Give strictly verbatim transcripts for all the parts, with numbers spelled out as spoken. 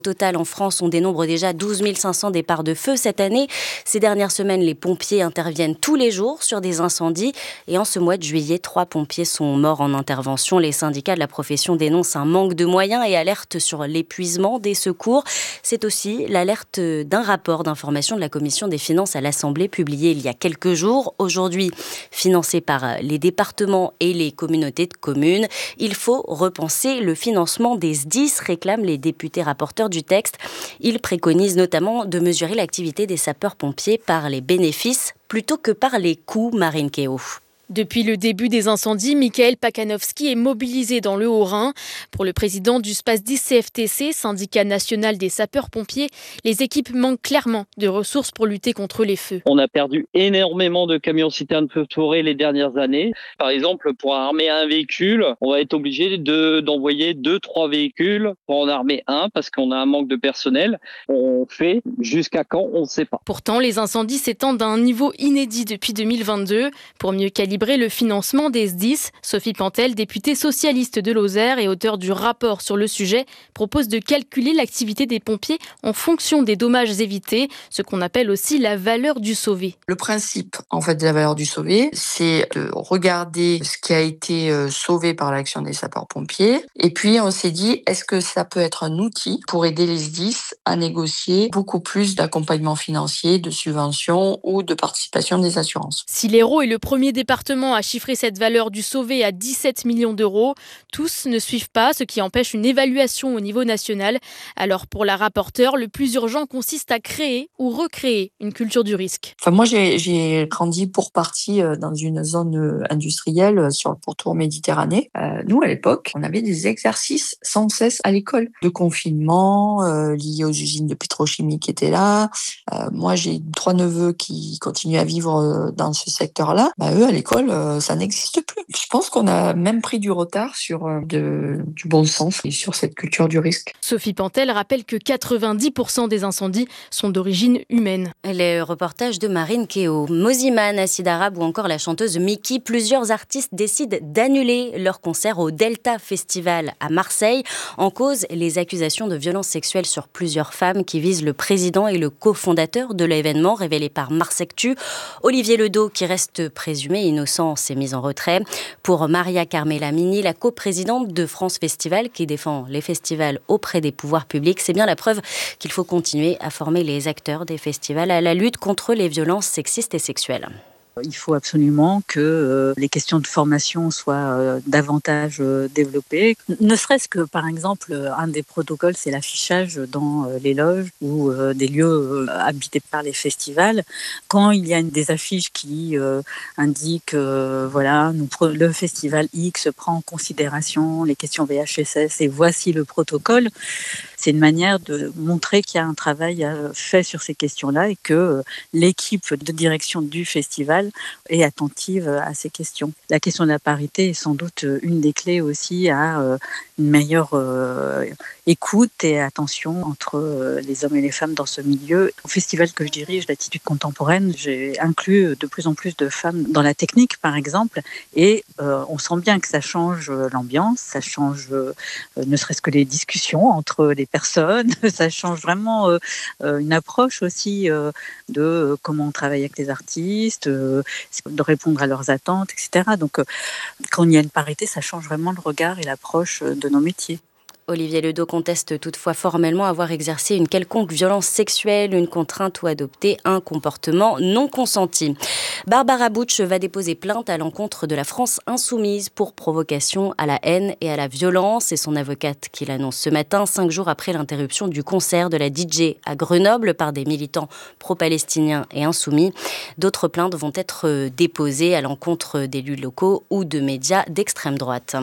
Au total, en France, on dénombre déjà douze mille cinq cents départs de feu cette année. Ces dernières semaines, les pompiers interviennent tous les jours sur des incendies. Et en ce mois de juillet, trois pompiers sont morts en intervention. Les syndicats de la profession dénoncent un manque de moyens et alertent sur l'épuisement des secours. C'est aussi l'alerte d'un rapport d'information de la Commission des finances à l'Assemblée publié il y a quelques jours. Aujourd'hui, financé par les départements et les communautés de communes, il faut repenser le financement des S D I S, réclament les députés rapporteurs du texte. Il préconise notamment de mesurer l'activité des sapeurs-pompiers par les bénéfices plutôt que par les coûts, Marine Kéo. Depuis le début des incendies, Michael Pakanowski est mobilisé dans le Haut-Rhin. Pour le président du SPASDIS C F T C, syndicat national des sapeurs-pompiers, les équipes manquent clairement de ressources pour lutter contre les feux. On a perdu énormément de camions-citernes feux de forêt les dernières années. Par exemple, pour armer un véhicule, on va être obligé de, d'envoyer deux, trois véhicules pour en armer un parce qu'on a un manque de personnel. On fait jusqu'à quand, on ne sait pas. Pourtant, les incendies s'étendent à un niveau inédit depuis deux mille vingt-deux. Pour mieux calibrer le financement des S D I S, Sophie Pantel, députée socialiste de Lozère et auteure du rapport sur le sujet, propose de calculer l'activité des pompiers en fonction des dommages évités, ce qu'on appelle aussi la valeur du sauvé. Le principe en fait de la valeur du sauvé, c'est de regarder ce qui a été sauvé par l'action des sapeurs-pompiers. Et puis on s'est dit, est-ce que ça peut être un outil pour aider les S D I S à négocier beaucoup plus d'accompagnement financier, de subventions ou de participation des assurances. Si l'Hérault est le premier département à chiffrer cette valeur du sauvé à dix-sept millions d'euros, tous ne suivent pas, ce qui empêche une évaluation au niveau national. Alors pour la rapporteure, le plus urgent consiste à créer ou recréer une culture du risque. Enfin, moi, j'ai, j'ai grandi pour partie dans une zone industrielle sur le pourtour Méditerranée. Euh, nous, à l'époque, on avait des exercices sans cesse à l'école de confinement euh, liés aux usines de pétrochimie qui étaient là. Euh, moi, j'ai trois neveux qui continuent à vivre dans ce secteur-là. Bah, eux, à l'école, ça n'existe plus. Je pense qu'on a même pris du retard sur de, du bon sens et sur cette culture du risque. Sophie Pantel rappelle que quatre-vingt-dix pour cent des incendies sont d'origine humaine. Les reportages de Marine Kéo. Mosiman, Acide Arabe ou encore la chanteuse Miki, plusieurs artistes décident d'annuler leur concert au Delta Festival à Marseille. En cause, les accusations de violences sexuelles sur plusieurs femmes qui visent le président et le cofondateur de l'événement, révélé par Marsectu. Olivier Ledo, qui reste présumé innocent, s'est mise en retrait. Pour Maria Carmela Mini, la coprésidente de France Festival, qui défend les festivals auprès des pouvoirs publics, c'est bien la preuve qu'il faut continuer à former les acteurs des festivals à la lutte contre les violences sexistes et sexuelles. Il faut absolument que euh, les questions de formation soient euh, davantage euh, développées. Ne serait-ce que, par exemple, un des protocoles, c'est l'affichage dans euh, les loges ou euh, des lieux euh, habités par les festivals. Quand il y a une, des affiches qui euh, indiquent, euh, voilà, nous, le festival X prend en considération les questions V H S S et voici le protocole, c'est une manière de montrer qu'il y a un travail fait sur ces questions-là et que euh, l'équipe de direction du festival est attentive à ces questions. La question de la parité est sans doute une des clés aussi à euh, une meilleure euh, écoute et attention entre euh, les hommes et les femmes dans ce milieu. Au festival que je dirige, l'Attitude contemporaine, j'ai inclus de plus en plus de femmes dans la technique, par exemple, et euh, on sent bien que ça change l'ambiance, ça change euh, ne serait-ce que les discussions entre les personnes, ça change vraiment euh, une approche aussi euh, de euh, comment on travaille avec les artistes, euh, de répondre à leurs attentes, et cetera. Donc, euh, quand il y a une parité, ça change vraiment le regard et l'approche de nos métiers. Olivier Ledo conteste toutefois formellement avoir exercé une quelconque violence sexuelle, une contrainte ou adopté un comportement non consenti. Barbara Butch va déposer plainte à l'encontre de la France insoumise pour provocation à la haine et à la violence. C'est son avocate qui l'annonce ce matin, cinq jours après l'interruption du concert de la D J à Grenoble par des militants pro-palestiniens et insoumis. D'autres plaintes vont être déposées à l'encontre d'élus locaux ou de médias d'extrême droite.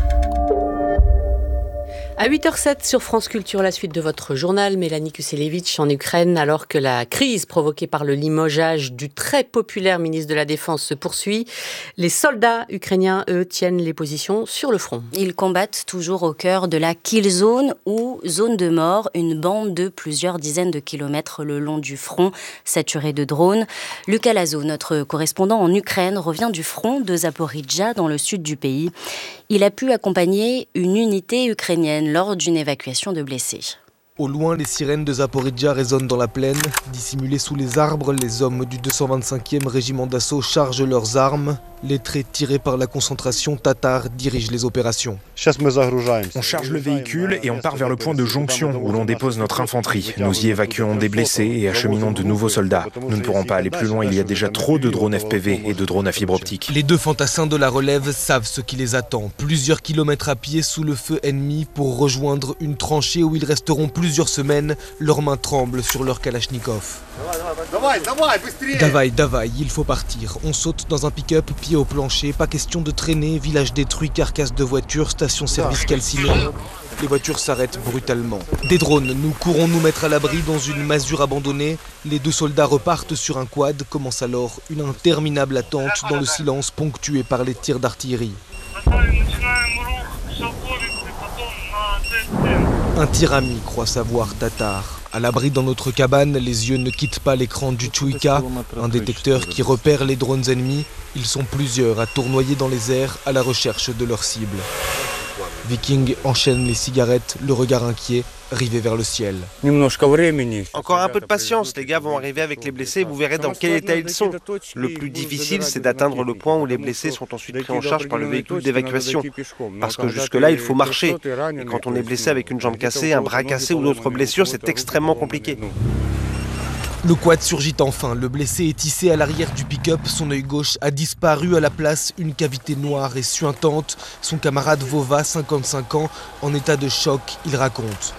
À huit heures zéro sept sur France Culture, la suite de votre journal, Mélanie Kuselevitch en Ukraine, alors que la crise provoquée par le limogeage du très populaire ministre de la Défense se poursuit. Les soldats ukrainiens, eux, tiennent les positions sur le front. Ils combattent toujours au cœur de la Kill Zone ou zone de mort, une bande de plusieurs dizaines de kilomètres le long du front, saturée de drones. Lucas Lazo, notre correspondant en Ukraine, revient du front de Zaporijjia dans le sud du pays. Il a pu accompagner une unité ukrainienne lors d'une évacuation de blessés. Au loin, les sirènes de Zaporijjia résonnent dans la plaine. Dissimulés sous les arbres, les hommes du deux cent vingt-cinquième régiment d'assaut chargent leurs armes. Les traits tirés par la concentration tatare dirigent les opérations. On charge le véhicule et on part vers le point de jonction où l'on dépose notre infanterie. Nous y évacuons des blessés et acheminons de nouveaux soldats. Nous ne pourrons pas aller plus loin, il y a déjà trop de drones F P V et de drones à fibre optique. Les deux fantassins de la relève savent ce qui les attend. Plusieurs kilomètres à pied sous le feu ennemi pour rejoindre une tranchée où ils resteront plusieurs semaines. Leurs mains tremblent sur leur kalachnikov. Davai, davai, il faut partir. On saute dans un pick-up, pied au plancher, pas question de traîner, village détruit, carcasse de voiture, station-service calcinée. Les voitures s'arrêtent brutalement. Des drones, nous courons nous mettre à l'abri dans une masure abandonnée. Les deux soldats repartent sur un quad. Commence alors une interminable attente dans le silence ponctué par les tirs d'artillerie. Un tirami, croit savoir Tatar. À l'abri dans notre cabane, les yeux ne quittent pas l'écran du Tchouïka, un détecteur qui repère les drones ennemis. Ils sont plusieurs à tournoyer dans les airs à la recherche de leur cible. Viking enchaîne les cigarettes, le regard inquiet, rivé vers le ciel. Encore un peu de patience, les gars vont arriver avec les blessés et vous verrez dans quel état ils sont. Le plus difficile, c'est d'atteindre le point où les blessés sont ensuite pris en charge par le véhicule d'évacuation. Parce que jusque-là, il faut marcher. Et quand on est blessé avec une jambe cassée, un bras cassé ou d'autres blessures, c'est extrêmement compliqué. Le quad surgit enfin, le blessé est hissé à l'arrière du pick-up, son œil gauche a disparu à la place, une cavité noire et suintante. Son camarade Vova, cinquante-cinq ans, en état de choc, il raconte.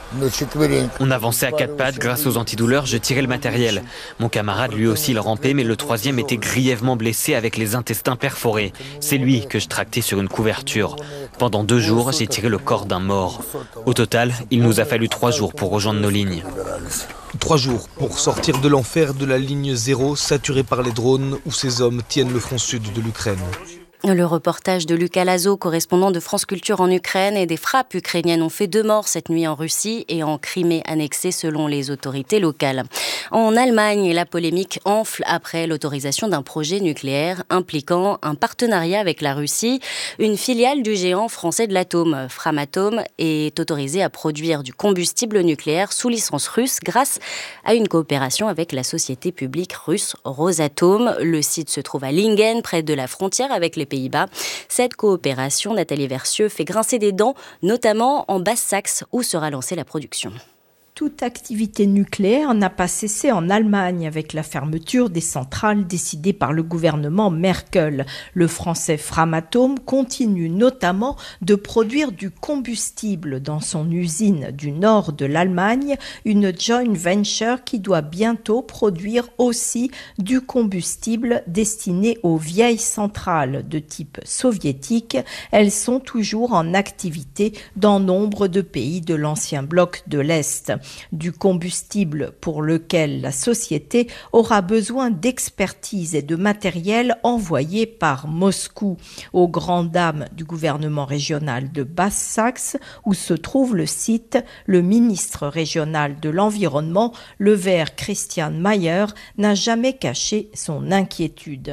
On avançait à quatre pattes, grâce aux antidouleurs, je tirais le matériel. Mon camarade lui aussi il rampait, mais le troisième était grièvement blessé avec les intestins perforés. C'est lui que je tractais sur une couverture. Pendant deux jours, j'ai tiré le corps d'un mort. Au total, il nous a fallu trois jours pour rejoindre nos lignes. Trois jours pour sortir de l'enfer de la ligne zéro, saturée par les drones, où ces hommes tiennent le front sud de l'Ukraine. Le reportage de Lucas Lazo, correspondant de France Culture en Ukraine, et des frappes ukrainiennes ont fait deux morts cette nuit en Russie et en Crimée annexée selon les autorités locales. En Allemagne, la polémique enfle après l'autorisation d'un projet nucléaire impliquant un partenariat avec la Russie. Une filiale du géant français de l'atome, Framatome, est autorisée à produire du combustible nucléaire sous licence russe grâce à une coopération avec la société publique russe Rosatom. Le site se trouve à Lingen, près de la frontière avec les Pays-Bas. Cette coopération, Nathalie Versieux, fait grincer des dents, notamment en Basse-Saxe où sera lancée la production. Toute activité nucléaire n'a pas cessé en Allemagne avec la fermeture des centrales décidée par le gouvernement Merkel. Le français Framatome continue notamment de produire du combustible dans son usine du nord de l'Allemagne, une joint venture qui doit bientôt produire aussi du combustible destiné aux vieilles centrales de type soviétique. Elles sont toujours en activité dans nombre de pays de l'ancien bloc de l'Est. Du combustible pour lequel la société aura besoin d'expertise et de matériel envoyé par Moscou aux grandes dames du gouvernement régional de Basse-Saxe où se trouve le site. Le ministre régional de l'Environnement, le Vert Christian Mayer, n'a jamais caché son inquiétude.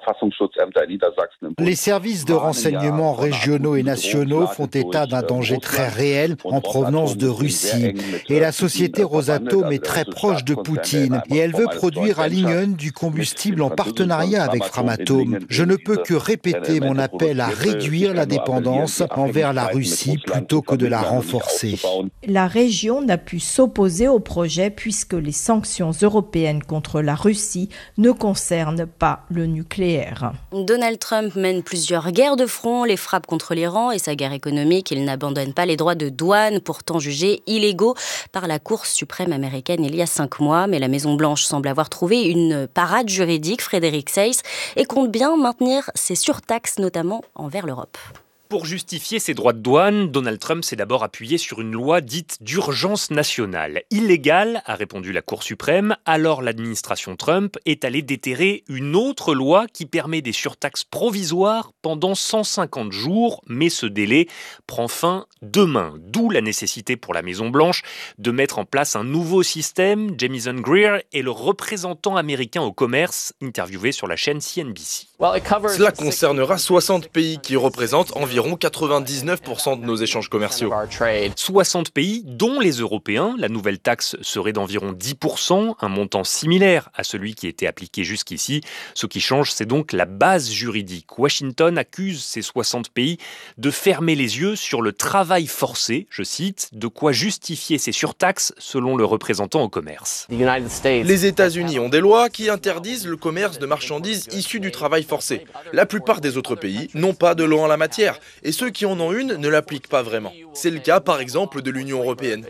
Les services de renseignement régionaux et nationaux font état d'un danger très réel en provenance de Russie. Et la société Rosatom est très proche de Poutine et elle veut produire à Lingen du combustible en partenariat avec Framatome. Je ne peux que répéter mon appel à réduire la dépendance envers la Russie plutôt que de la renforcer. La région n'a pu s'opposer au projet puisque les sanctions européennes contre la Russie ne concernent pas le nucléaire. Donald Trump mène plusieurs guerres de front, les frappes contre l'Iran et sa guerre économique. Il n'abandonne pas les droits de douane, pourtant jugés illégaux par la Cour suprême américaine il y a cinq mois. Mais la Maison-Blanche semble avoir trouvé une parade juridique, Frédéric Seyss, et compte bien maintenir ses surtaxes, notamment envers l'Europe. Pour justifier ses droits de douane, Donald Trump s'est d'abord appuyé sur une loi dite d'urgence nationale. Illégale, a répondu la Cour suprême, alors l'administration Trump est allée déterrer une autre loi qui permet des surtaxes provisoires pendant cent cinquante jours, mais ce délai prend fin demain. D'où la nécessité pour la Maison-Blanche de mettre en place un nouveau système. Jamieson Greer est le représentant américain au commerce, interviewé sur la chaîne C N B C. Cela concernera soixante pays qui représentent environ environ quatre-vingt-dix-neuf pour cent de nos échanges commerciaux. soixante pays, dont les Européens. La nouvelle taxe serait d'environ dix pour cent, un montant similaire à celui qui était appliqué jusqu'ici. Ce qui change, c'est donc la base juridique. Washington accuse ces soixante pays de fermer les yeux sur le travail forcé, je cite, de quoi justifier ces surtaxes selon le représentant au commerce. Les États-Unis ont des lois qui interdisent le commerce de marchandises issues du travail forcé. La plupart des autres pays n'ont pas de loi en la matière et ceux qui en ont une ne l'appliquent pas vraiment. C'est le cas par exemple de l'Union européenne.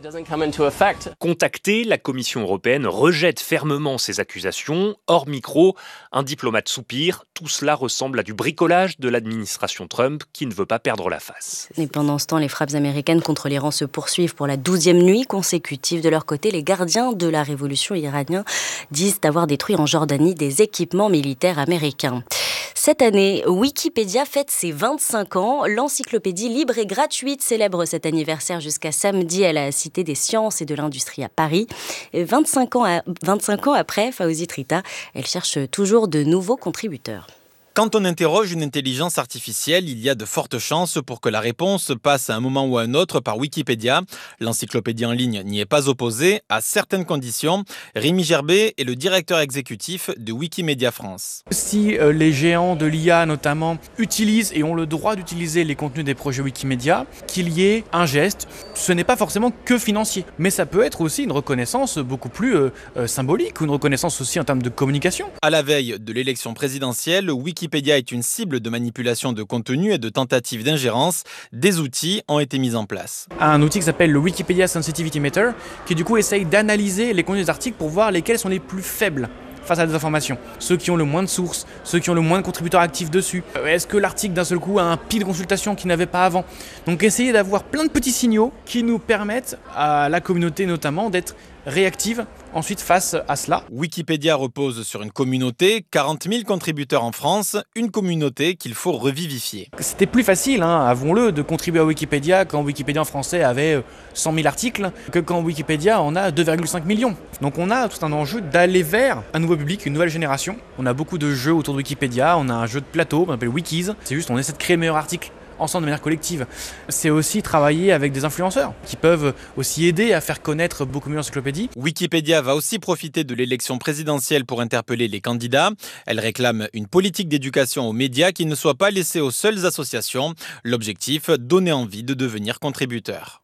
Contactée, la Commission européenne rejette fermement ces accusations. Hors micro, un diplomate soupire. Tout cela ressemble à du bricolage de l'administration Trump qui ne veut pas perdre la face. Et pendant ce temps, les frappes américaines contre l'Iran se poursuivent pour la douzième nuit consécutive. De leur côté, les gardiens de la révolution iranienne disent avoir détruit en Jordanie des équipements militaires américains. Cette année, Wikipédia fête ses vingt-cinq ans. L'encyclopédie libre et gratuite célèbre cet anniversaire jusqu'à samedi à la Cité des Sciences et de l'Industrie à Paris. Et vingt-cinq ans, à, vingt-cinq ans après, Fawzi Trita, elle cherche toujours de nouveaux contributeurs. Quand on interroge une intelligence artificielle, il y a de fortes chances pour que la réponse passe à un moment ou à un autre par Wikipédia. L'encyclopédie en ligne n'y est pas opposée, à certaines conditions. Rémi Gerbet est le directeur exécutif de Wikimedia France. Si euh, les géants de l'I A notamment utilisent et ont le droit d'utiliser les contenus des projets Wikimedia, qu'il y ait un geste, ce n'est pas forcément que financier, mais ça peut être aussi une reconnaissance beaucoup plus euh, euh, symbolique, ou une reconnaissance aussi en termes de communication. À la veille de l'élection présidentielle, Wikipédia Wikipédia est une cible de manipulation de contenu et de tentatives d'ingérence. Des outils ont été mis en place. Un outil qui s'appelle le Wikipedia Sensitivity Meter, qui du coup essaye d'analyser les contenus des articles pour voir lesquels sont les plus faibles face à des informations. Ceux qui ont le moins de sources, ceux qui ont le moins de contributeurs actifs dessus. Est-ce que l'article d'un seul coup a un pic de consultation qu'il n'avait pas avant? Donc essayer d'avoir plein de petits signaux qui nous permettent à la communauté notamment d'être réactive ensuite face à cela. Wikipédia repose sur une communauté, quarante mille contributeurs en France, une communauté qu'il faut revivifier. C'était plus facile, hein, avouons-le, de contribuer à Wikipédia quand Wikipédia en français avait cent mille articles que quand Wikipédia en a deux virgule cinq millions. Donc on a tout un enjeu d'aller vers un nouveau public, une nouvelle génération. On a beaucoup de jeux autour de Wikipédia, on a un jeu de plateau, on appelle Wikis. C'est juste on essaie de créer le meilleur article ensemble de manière collective. C'est aussi travailler avec des influenceurs qui peuvent aussi aider à faire connaître beaucoup mieux l'encyclopédie. Wikipédia va aussi profiter de l'élection présidentielle pour interpeller les candidats. Elle réclame une politique d'éducation aux médias qui ne soit pas laissée aux seules associations. L'objectif, donner envie de devenir contributeur.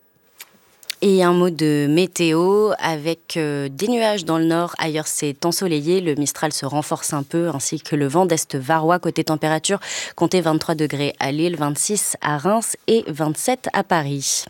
Et un mot de météo, avec euh, des nuages dans le nord, ailleurs c'est ensoleillé, le Mistral se renforce un peu, ainsi que le vent d'est varois. Côté température, comptez vingt-trois degrés à Lille, vingt-six à Reims et vingt-sept à Paris.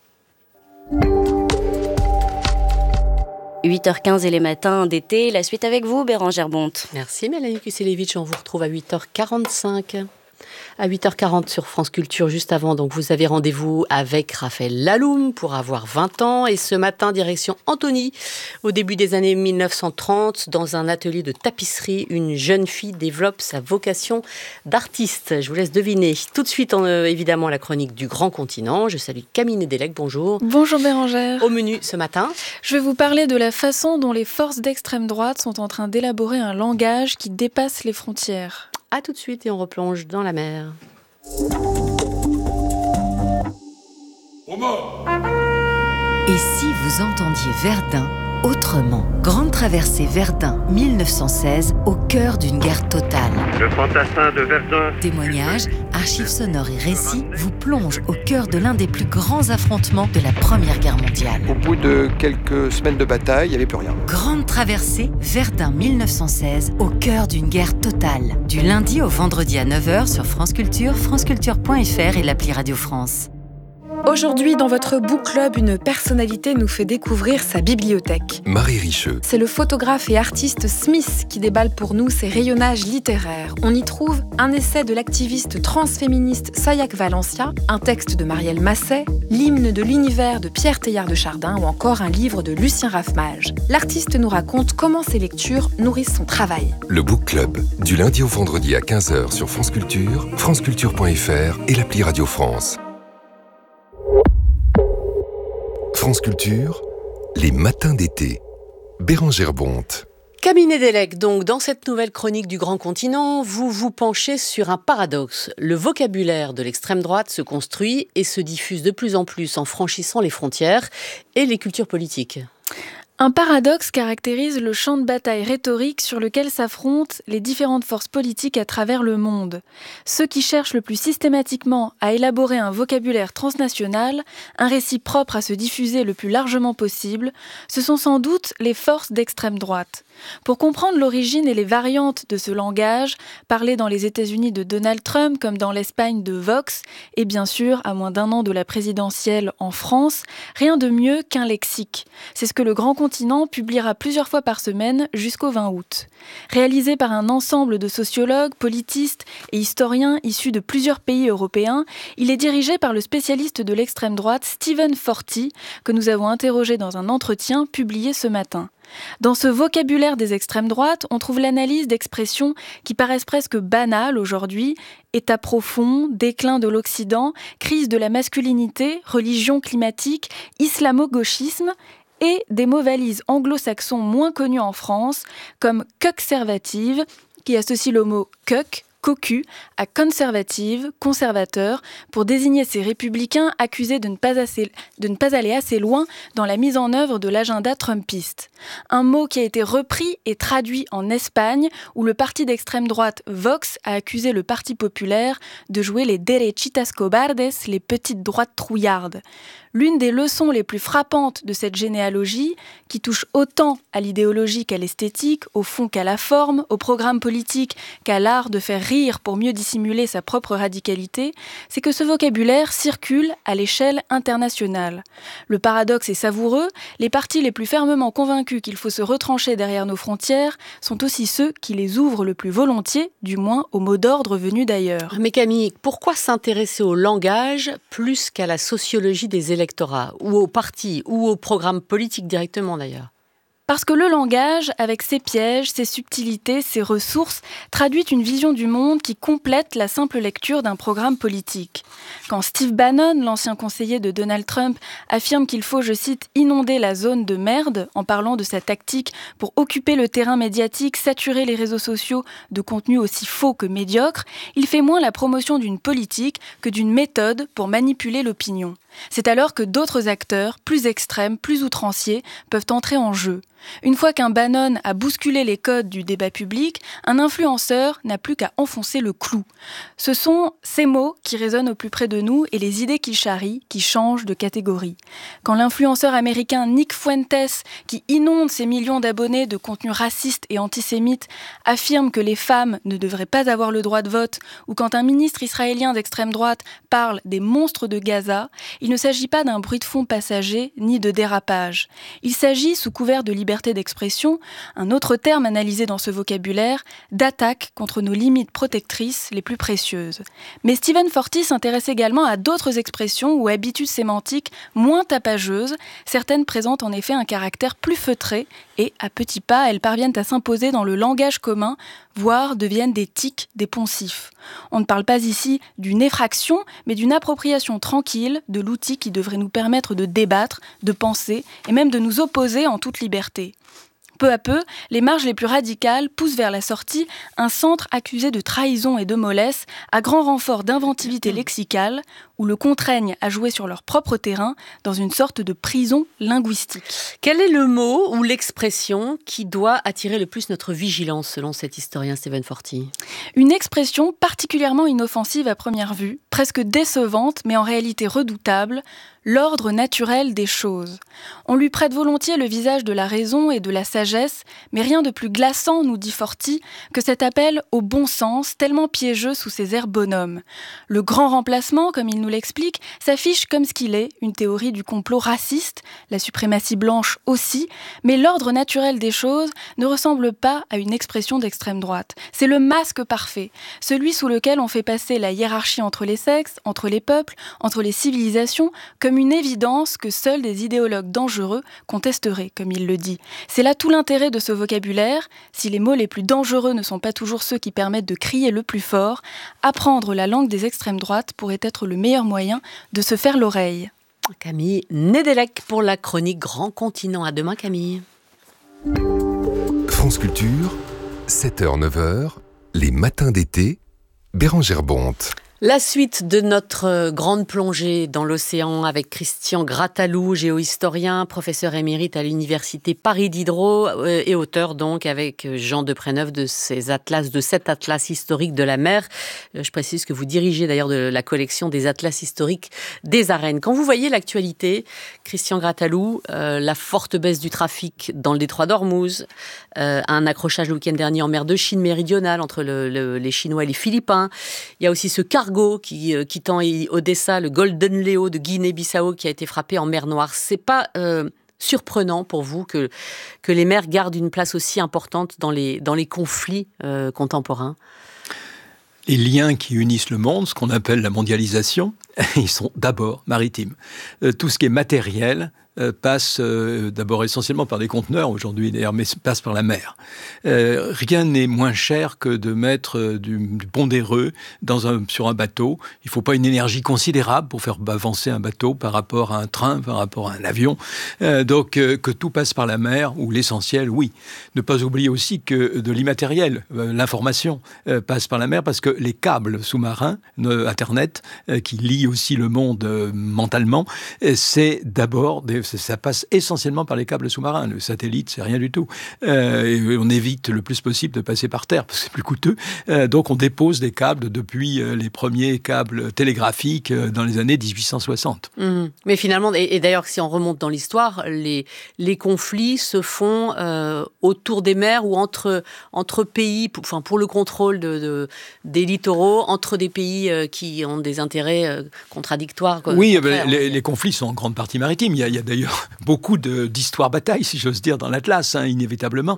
huit heures quinze et les matins d'été, la suite avec vous, Bérangère Bonte. Merci Mélanie Kuselevich, on vous retrouve à huit heures quarante-cinq. À huit heures quarante sur France Culture, juste avant, donc vous avez rendez-vous avec Raphaël Laloum pour avoir vingt ans. Et ce matin, direction Antony. Au début des années mille neuf cent trente, dans un atelier de tapisserie, une jeune fille développe sa vocation d'artiste. Je vous laisse deviner. Tout de suite, on, euh, évidemment, la chronique du Grand Continent. Je salue Camille Nedelec, bonjour. Bonjour Bérangère. Au menu ce matin, je vais vous parler de la façon dont les forces d'extrême droite sont en train d'élaborer un langage qui dépasse les frontières. A tout de suite et on replonge dans la mer. Et si vous entendiez Verdun autrement? Grande traversée Verdun mille neuf cent seize, au cœur d'une guerre totale. Le fantassin de Verdun. Témoignages, archives sonores et récits vous plongent au cœur de l'un des plus grands affrontements de la Première Guerre mondiale. Au bout de quelques semaines de bataille, il n'y avait plus rien. Grande traversée Verdun mille neuf cent seize, au cœur d'une guerre totale. Du lundi au vendredi à neuf heures sur France Culture, franceculture point f r et l'appli Radio France. Aujourd'hui, dans votre book club, une personnalité nous fait découvrir sa bibliothèque. Marie Richeux. C'est le photographe et artiste Smith qui déballe pour nous ses rayonnages littéraires. On y trouve un essai de l'activiste transféministe Sayak Valencia, un texte de Marielle Masset, l'hymne de l'univers de Pierre Teilhard de Chardin ou encore un livre de Lucien Raffmage. L'artiste nous raconte comment ses lectures nourrissent son travail. Le book club, du lundi au vendredi à quinze heures sur France Culture, franceculture point f r et l'appli Radio France. France Culture, les matins d'été. Bérangère Bonte. Camille Nédélec, donc, dans cette nouvelle chronique du Grand Continent, vous vous penchez sur un paradoxe. Le vocabulaire de l'extrême droite se construit et se diffuse de plus en plus en franchissant les frontières et les cultures politiques. Un paradoxe caractérise le champ de bataille rhétorique sur lequel s'affrontent les différentes forces politiques à travers le monde. Ceux qui cherchent le plus systématiquement à élaborer un vocabulaire transnational, un récit propre à se diffuser le plus largement possible, ce sont sans doute les forces d'extrême droite. Pour comprendre l'origine et les variantes de ce langage, parlé dans les États-Unis de Donald Trump comme dans l'Espagne de Vox, et bien sûr, à moins d'un an de la présidentielle en France, rien de mieux qu'un lexique. C'est ce que le Grand Continent publiera plusieurs fois par semaine jusqu'au vingt août. Réalisé par un ensemble de sociologues, politistes et historiens issus de plusieurs pays européens, il est dirigé par le spécialiste de l'extrême droite Stephen Forti, que nous avons interrogé dans un entretien publié ce matin. Dans ce vocabulaire des extrêmes droites, on trouve l'analyse d'expressions qui paraissent presque banales aujourd'hui: état profond, déclin de l'Occident, crise de la masculinité, religion climatique, islamo-gauchisme, et des mots valises anglo-saxons moins connus en France, comme cuck-servative, qui associe le mot cuck, cocu, à conservative, conservateur, pour désigner ces républicains accusés de ne pas, assez, de ne pas aller assez loin dans la mise en œuvre de l'agenda trumpiste. Un mot qui a été repris et traduit en Espagne, où le parti d'extrême droite Vox a accusé le Parti populaire de jouer les derechitas cobardes, les petites droites trouillardes. L'une des leçons les plus frappantes de cette généalogie, qui touche autant à l'idéologie qu'à l'esthétique, au fond qu'à la forme, au programme politique qu'à l'art de faire rire pour mieux dissimuler sa propre radicalité, c'est que ce vocabulaire circule à l'échelle internationale. Le paradoxe est savoureux, les partis les plus fermement convaincus qu'il faut se retrancher derrière nos frontières sont aussi ceux qui les ouvrent le plus volontiers, du moins aux mots d'ordre venus d'ailleurs. Mais Camille, pourquoi s'intéresser au langage plus qu'à la sociologie des électeurs ? Ou aux partis, ou aux programmes politiques directement d'ailleurs. Parce que le langage, avec ses pièges, ses subtilités, ses ressources, traduit une vision du monde qui complète la simple lecture d'un programme politique. Quand Steve Bannon, l'ancien conseiller de Donald Trump, affirme qu'il faut, je cite, « inonder la zone de merde » en parlant de sa tactique pour occuper le terrain médiatique, saturer les réseaux sociaux de contenus aussi faux que médiocres, il fait moins la promotion d'une politique que d'une méthode pour manipuler l'opinion. C'est alors que d'autres acteurs, plus extrêmes, plus outranciers, peuvent entrer en jeu. Une fois qu'un Bannon a bousculé les codes du débat public, un influenceur n'a plus qu'à enfoncer le clou. Ce sont ces mots qui résonnent au plus près de nous et les idées qu'il charrie qui changent de catégorie. Quand l'influenceur américain Nick Fuentes, qui inonde ses millions d'abonnés de contenus racistes et antisémites, affirme que les femmes ne devraient pas avoir le droit de vote, ou quand un ministre israélien d'extrême droite parle des monstres de Gaza, il ne s'agit pas d'un bruit de fond passager ni de dérapage. Il s'agit, sous couvert de liberté d'expression, un autre terme analysé dans ce vocabulaire, d'attaque contre nos limites protectrices les plus précieuses. Mais Stephen Forti s'intéresse également à d'autres expressions ou habitudes sémantiques moins tapageuses. Certaines présentent en effet un caractère plus feutré et, à petits pas, elles parviennent à s'imposer dans le langage commun, voire deviennent des tics, des poncifs. On ne parle pas ici d'une effraction, mais d'une appropriation tranquille de l'outil qui devrait nous permettre de débattre, de penser et même de nous opposer en toute liberté. Peu à peu, les marges les plus radicales poussent vers la sortie un centre accusé de trahison et de mollesse, à grand renfort d'inventivité lexicale, ou le contraignent à jouer sur leur propre terrain dans une sorte de prison linguistique. Quel est le mot ou l'expression qui doit attirer le plus notre vigilance, selon cet historien Stephen Forti ? Une expression particulièrement inoffensive à première vue, presque décevante, mais en réalité redoutable, l'ordre naturel des choses. On lui prête volontiers le visage de la raison et de la sagesse, mais rien de plus glaçant, nous dit Forti, que cet appel au bon sens, tellement piégeux sous ses airs bonhommes. Le grand remplacement, comme il nous l'explique, s'affiche comme ce qu'il est, une théorie du complot raciste, la suprématie blanche aussi, mais l'ordre naturel des choses ne ressemble pas à une expression d'extrême droite. C'est le masque parfait, celui sous lequel on fait passer la hiérarchie entre les sexes, entre les peuples, entre les civilisations, comme une évidence que seuls des idéologues dangereux contesteraient, comme il le dit. C'est là tout l'intérêt de ce vocabulaire. Si les mots les plus dangereux ne sont pas toujours ceux qui permettent de crier le plus fort, apprendre la langue des extrêmes droites pourrait être le meilleur moyen de se faire l'oreille. Camille Nédélec pour la chronique Grand Continent. À demain Camille. France Culture, sept heures neuf heures, les matins d'été, Bérangère Bonte. La suite de notre grande plongée dans l'océan avec Christian Grattalou, géohistorien, professeur émérite à l'université Paris Diderot et auteur donc avec Jean Depréneuve de ces atlas, de cet atlas historique de la mer. Je précise que vous dirigez d'ailleurs de la collection des atlas historiques des arènes. Quand vous voyez l'actualité, Christian Grattalou, euh, la forte baisse du trafic dans le détroit d'Ormuz, euh, un accrochage le week-end dernier en mer de Chine méridionale entre le, le, les Chinois et les Philippins. Il y a aussi ce cargo qui euh, quittant Odessa, le Golden Leo de Guinée-Bissau qui a été frappé en mer Noire. C'est pas euh, surprenant pour vous que, que les mers gardent une place aussi importante dans les, dans les conflits euh, contemporains? Les liens qui unissent le monde, ce qu'on appelle la mondialisation, ils sont d'abord maritimes. Euh, tout ce qui est matériel euh, passe euh, d'abord essentiellement par des conteneurs aujourd'hui, d'ailleurs, mais passe par la mer. Euh, rien n'est moins cher que de mettre euh, du, du pondéreux dans un, sur un bateau. Il ne faut pas une énergie considérable pour faire avancer un bateau par rapport à un train, par rapport à un avion. Euh, donc, euh, que tout passe par la mer, ou l'essentiel, oui. Ne pas oublier aussi que de l'immatériel, euh, l'information euh, passe par la mer, parce que les câbles sous-marins, euh, Internet, euh, qui lient aussi le monde euh, mentalement, euh, c'est d'abord des ça passe essentiellement par les câbles sous-marins. Le satellite, c'est rien du tout. Euh, et on évite le plus possible de passer par terre, parce que c'est plus coûteux. Euh, donc on dépose des câbles depuis euh, les premiers câbles télégraphiques euh, dans les années dix-huit cent soixante. Mmh. Mais finalement, et, et d'ailleurs, si on remonte dans l'histoire, les, les conflits se font euh, autour des mers ou entre, entre pays, pour, enfin, pour le contrôle de, de, des littoraux, entre des pays euh, qui ont des intérêts euh, contradictoires. Quoi, oui, ben, les, les conflits sont en grande partie maritimes. Il y a, il y a d'ailleurs beaucoup de, d'histoires-batailles, si j'ose dire, dans l'Atlas, hein, inévitablement.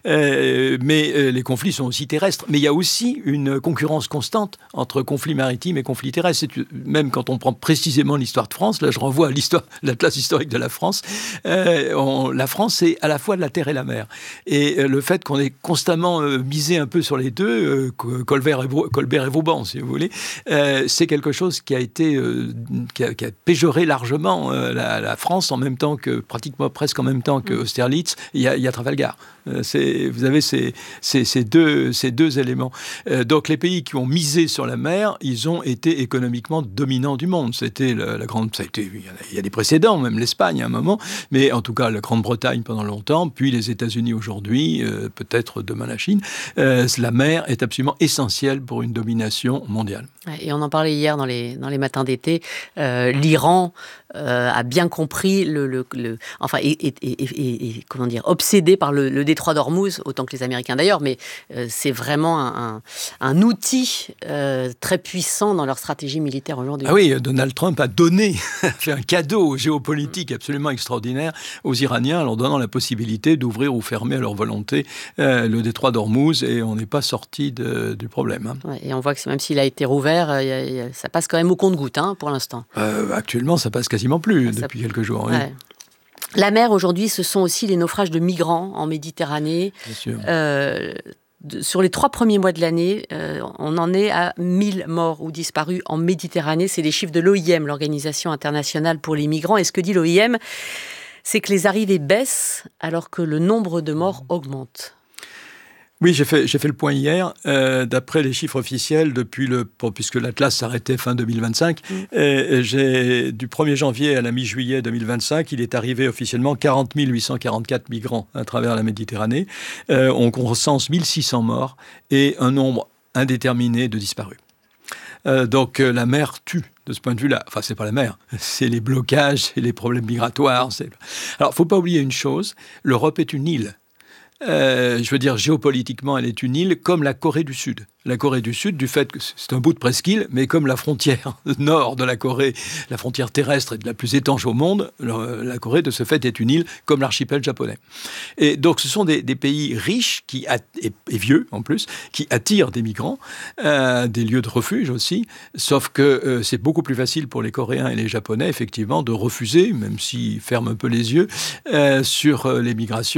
Euh, mais euh, les conflits sont aussi terrestres. Mais il y a aussi une concurrence constante entre conflits maritimes et conflits terrestres. C'est, même quand on prend précisément l'histoire de France, là je renvoie à l'histoire, l'Atlas historique de la France, euh, on, la France, c'est à la fois de la terre et la mer. Et euh, le fait qu'on ait constamment euh, misé un peu sur les deux, euh, Colbert, et, Colbert et Vauban, si vous voulez, euh, c'est quelque chose qui a été, euh, qui, a, qui a péjoré largement euh, la, la France en même temps que, pratiquement presque en même temps que Austerlitz, il y a, il y a Trafalgar. Euh, c'est, vous avez ces, ces, ces, deux, ces deux éléments. Euh, donc les pays qui ont misé sur la mer, ils ont été économiquement dominants du monde. C'était la, la grande, ça a été, il y a, il y a des précédents, même l'Espagne à un moment, mais en tout cas la Grande-Bretagne pendant longtemps, puis les États-Unis aujourd'hui, euh, peut-être demain la Chine. Euh, la mer est absolument essentielle pour une domination mondiale. Et on en parlait hier dans les, dans les matins d'été. Euh, L'Iran euh, a bien compris le, le, le enfin, et, et, et, et, et comment dire, obsédé par le, le détroit d'Ormuz, autant que les Américains d'ailleurs, mais euh, c'est vraiment un, un, un outil euh, très puissant dans leur stratégie militaire aujourd'hui. Ah oui, Donald Trump a donné, a fait un cadeau géopolitique absolument extraordinaire aux Iraniens, en leur donnant la possibilité d'ouvrir ou fermer à leur volonté euh, le détroit d'Ormuz, et on n'est pas sorti de, du problème. Hein. Ouais, et on voit que même s'il a été rouvert, y a, y a, ça passe quand même au compte-gouttes hein, pour l'instant. Euh, actuellement, ça passe quasiment plus ça, depuis ça... quelques jours. Ouais. Oui. La mer, aujourd'hui, ce sont aussi les naufrages de migrants en Méditerranée. Bien sûr. Euh, de, sur les trois premiers mois de l'année, euh, on en est à mille morts ou disparus en Méditerranée. C'est les chiffres de l'O I M, l'Organisation internationale pour les migrants. Et ce que dit l'O I M, c'est que les arrivées baissent alors que le nombre de morts augmente. Oui, j'ai fait, j'ai fait le point hier. Euh, d'après les chiffres officiels, depuis le, puisque l'Atlas s'arrêtait fin deux mille vingt-cinq, mmh. et j'ai, du premier janvier à la mi-juillet deux mille vingt-cinq, il est arrivé officiellement quarante mille huit cent quarante-quatre migrants à travers la Méditerranée. Euh, on recense mille six cents morts et un nombre indéterminé de disparus. Euh, donc euh, la mer tue. De ce point de vue-là, enfin, c'est pas la mer, c'est les blocages, c'est les problèmes migratoires. C'est... Alors, faut pas oublier une chose, l'Europe est une île. Euh, je veux dire, géopolitiquement, elle est une île comme la Corée du Sud. La Corée du Sud, du fait que c'est un bout de presqu'île, mais comme la frontière nord de la Corée, la frontière terrestre est la plus étanche au monde, la Corée, de ce fait, est une île comme l'archipel japonais. Et donc, ce sont des, des pays riches qui at- et, et vieux, en plus, qui attirent des migrants, euh, des lieux de refuge aussi, sauf que euh, c'est beaucoup plus facile pour les Coréens et les Japonais, effectivement, de refuser, même s'ils ferment un peu les yeux, euh, sur euh, les migrations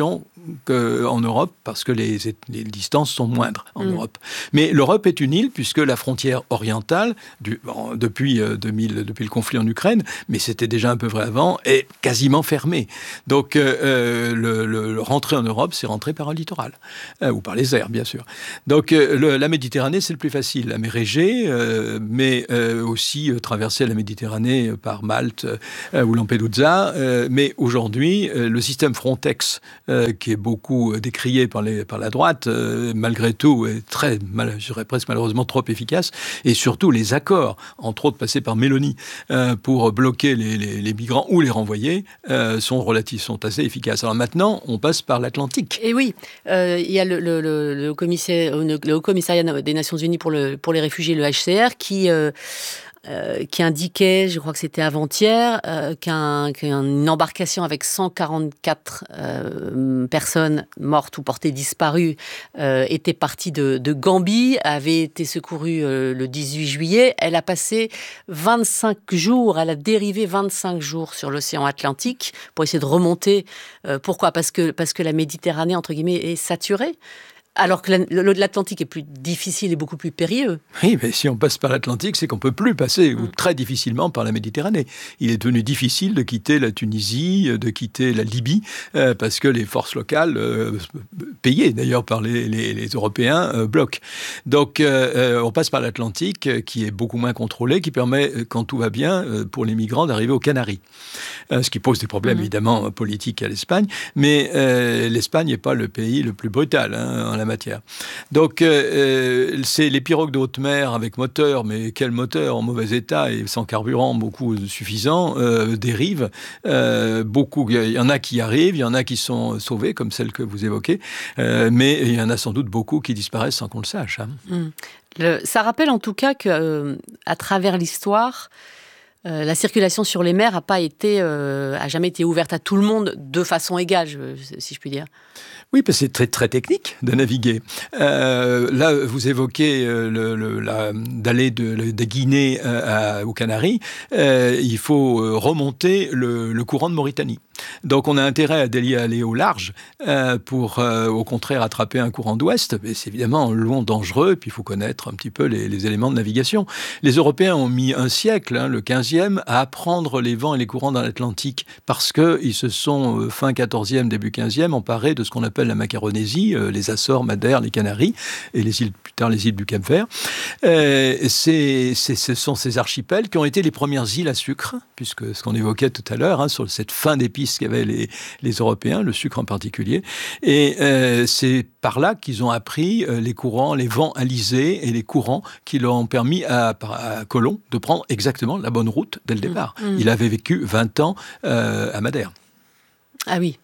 qu'en Europe, parce que les, les distances sont moindres en mmh. Europe. Mais l'Europe est une île, puisque la frontière orientale, du, bon, depuis, euh, deux mille, depuis le conflit en Ukraine, mais c'était déjà un peu vrai avant, est quasiment fermée. Donc, euh, le, le, le rentrer en Europe, c'est rentrer par un littoral, euh, ou par les airs, bien sûr. Donc, euh, le, la Méditerranée, c'est le plus facile. La mer Égée, euh, mais euh, aussi euh, traverser la Méditerranée par Malte euh, ou Lampedusa. Euh, mais aujourd'hui, euh, le système Frontex, euh, qui est beaucoup décrié par, les, par la droite, euh, malgré tout, est très, mal, je dirais presque malheureusement, trop efficace. Et surtout, les accords, entre autres passés par Meloni, euh, pour bloquer les, les, les migrants ou les renvoyer, euh, sont relatifs, sont assez efficaces. Alors maintenant, on passe par l'Atlantique. Et oui, euh, il y a le, le, le, le, commissaire, le Haut Commissariat des Nations Unies pour, le, pour les réfugiés, le H C R, qui... Euh, Euh, qui indiquait, je crois que c'était avant-hier, euh, qu'un, qu'une embarcation avec cent quarante-quatre euh, personnes mortes ou portées disparues euh, était partie de, de Gambie, avait été secourue euh, le dix-huit juillet. Elle a passé vingt-cinq jours, elle a dérivé vingt-cinq jours sur l'océan Atlantique pour essayer de remonter. Euh, pourquoi ? Parce que, parce que la Méditerranée, entre guillemets, est saturée. Alors que l'Atlantique est plus difficile et beaucoup plus périlleux. Oui, mais si on passe par l'Atlantique, c'est qu'on ne peut plus passer, ou très difficilement, par la Méditerranée. Il est devenu difficile de quitter la Tunisie, de quitter la Libye, euh, parce que les forces locales, euh, payées d'ailleurs par les, les, les Européens, euh, bloquent. Donc, euh, on passe par l'Atlantique, euh, qui est beaucoup moins contrôlé, qui permet, quand tout va bien, euh, pour les migrants d'arriver aux Canaries. Euh, ce qui pose des problèmes, mmh. évidemment, politiques à l'Espagne. Mais euh, l'Espagne n'est pas le pays le plus brutal, hein, en la matière. Donc, euh, c'est les pirogues de haute mer avec moteur, mais quel moteur en mauvais état et sans carburant beaucoup suffisant, euh, dérivent. Euh, beaucoup, il y en a qui arrivent, il y en a qui sont sauvés, comme celle que vous évoquez, euh, mais il y en a sans doute beaucoup qui disparaissent sans qu'on le sache. Hein. Mmh. Le, ça rappelle en tout cas que, euh, à travers l'histoire, Euh, la circulation sur les mers a pas été, euh, a jamais été ouverte à tout le monde de façon égale, je, si je puis dire. Oui, parce que c'est très, très technique de naviguer. Euh, là, vous évoquez euh, le, le, la, d'aller de, de Guinée à, à, aux Canaries. Euh, il faut remonter le, le courant de Mauritanie. Donc, on a intérêt à délier, aller au large euh, pour, euh, au contraire, attraper un courant d'ouest. Mais c'est évidemment long, dangereux, et puis il faut connaître un petit peu les, les éléments de navigation. Les Européens ont mis un siècle, hein, le quinzième, à apprendre les vents et les courants dans l'Atlantique, parce qu'ils se sont, euh, fin quatorzième, début quinzième, emparés de ce qu'on appelle la Macaronésie, euh, les Açores, Madère, les Canaries, et les îles, plus tard les îles du Cap-Vert. Euh, c'est, c'est, ce sont ces archipels qui ont été les premières îles à sucre, puisque ce qu'on évoquait tout à l'heure, hein, sur cette fin d'épices qu'avaient les, les Européens, le sucre en particulier. Et euh, c'est par là qu'ils ont appris euh, les courants, les vents alizés et les courants qui leur ont permis à, à Colomb de prendre exactement la bonne route dès le départ. Mmh. Il avait vécu vingt ans euh, à Madère. Ah oui.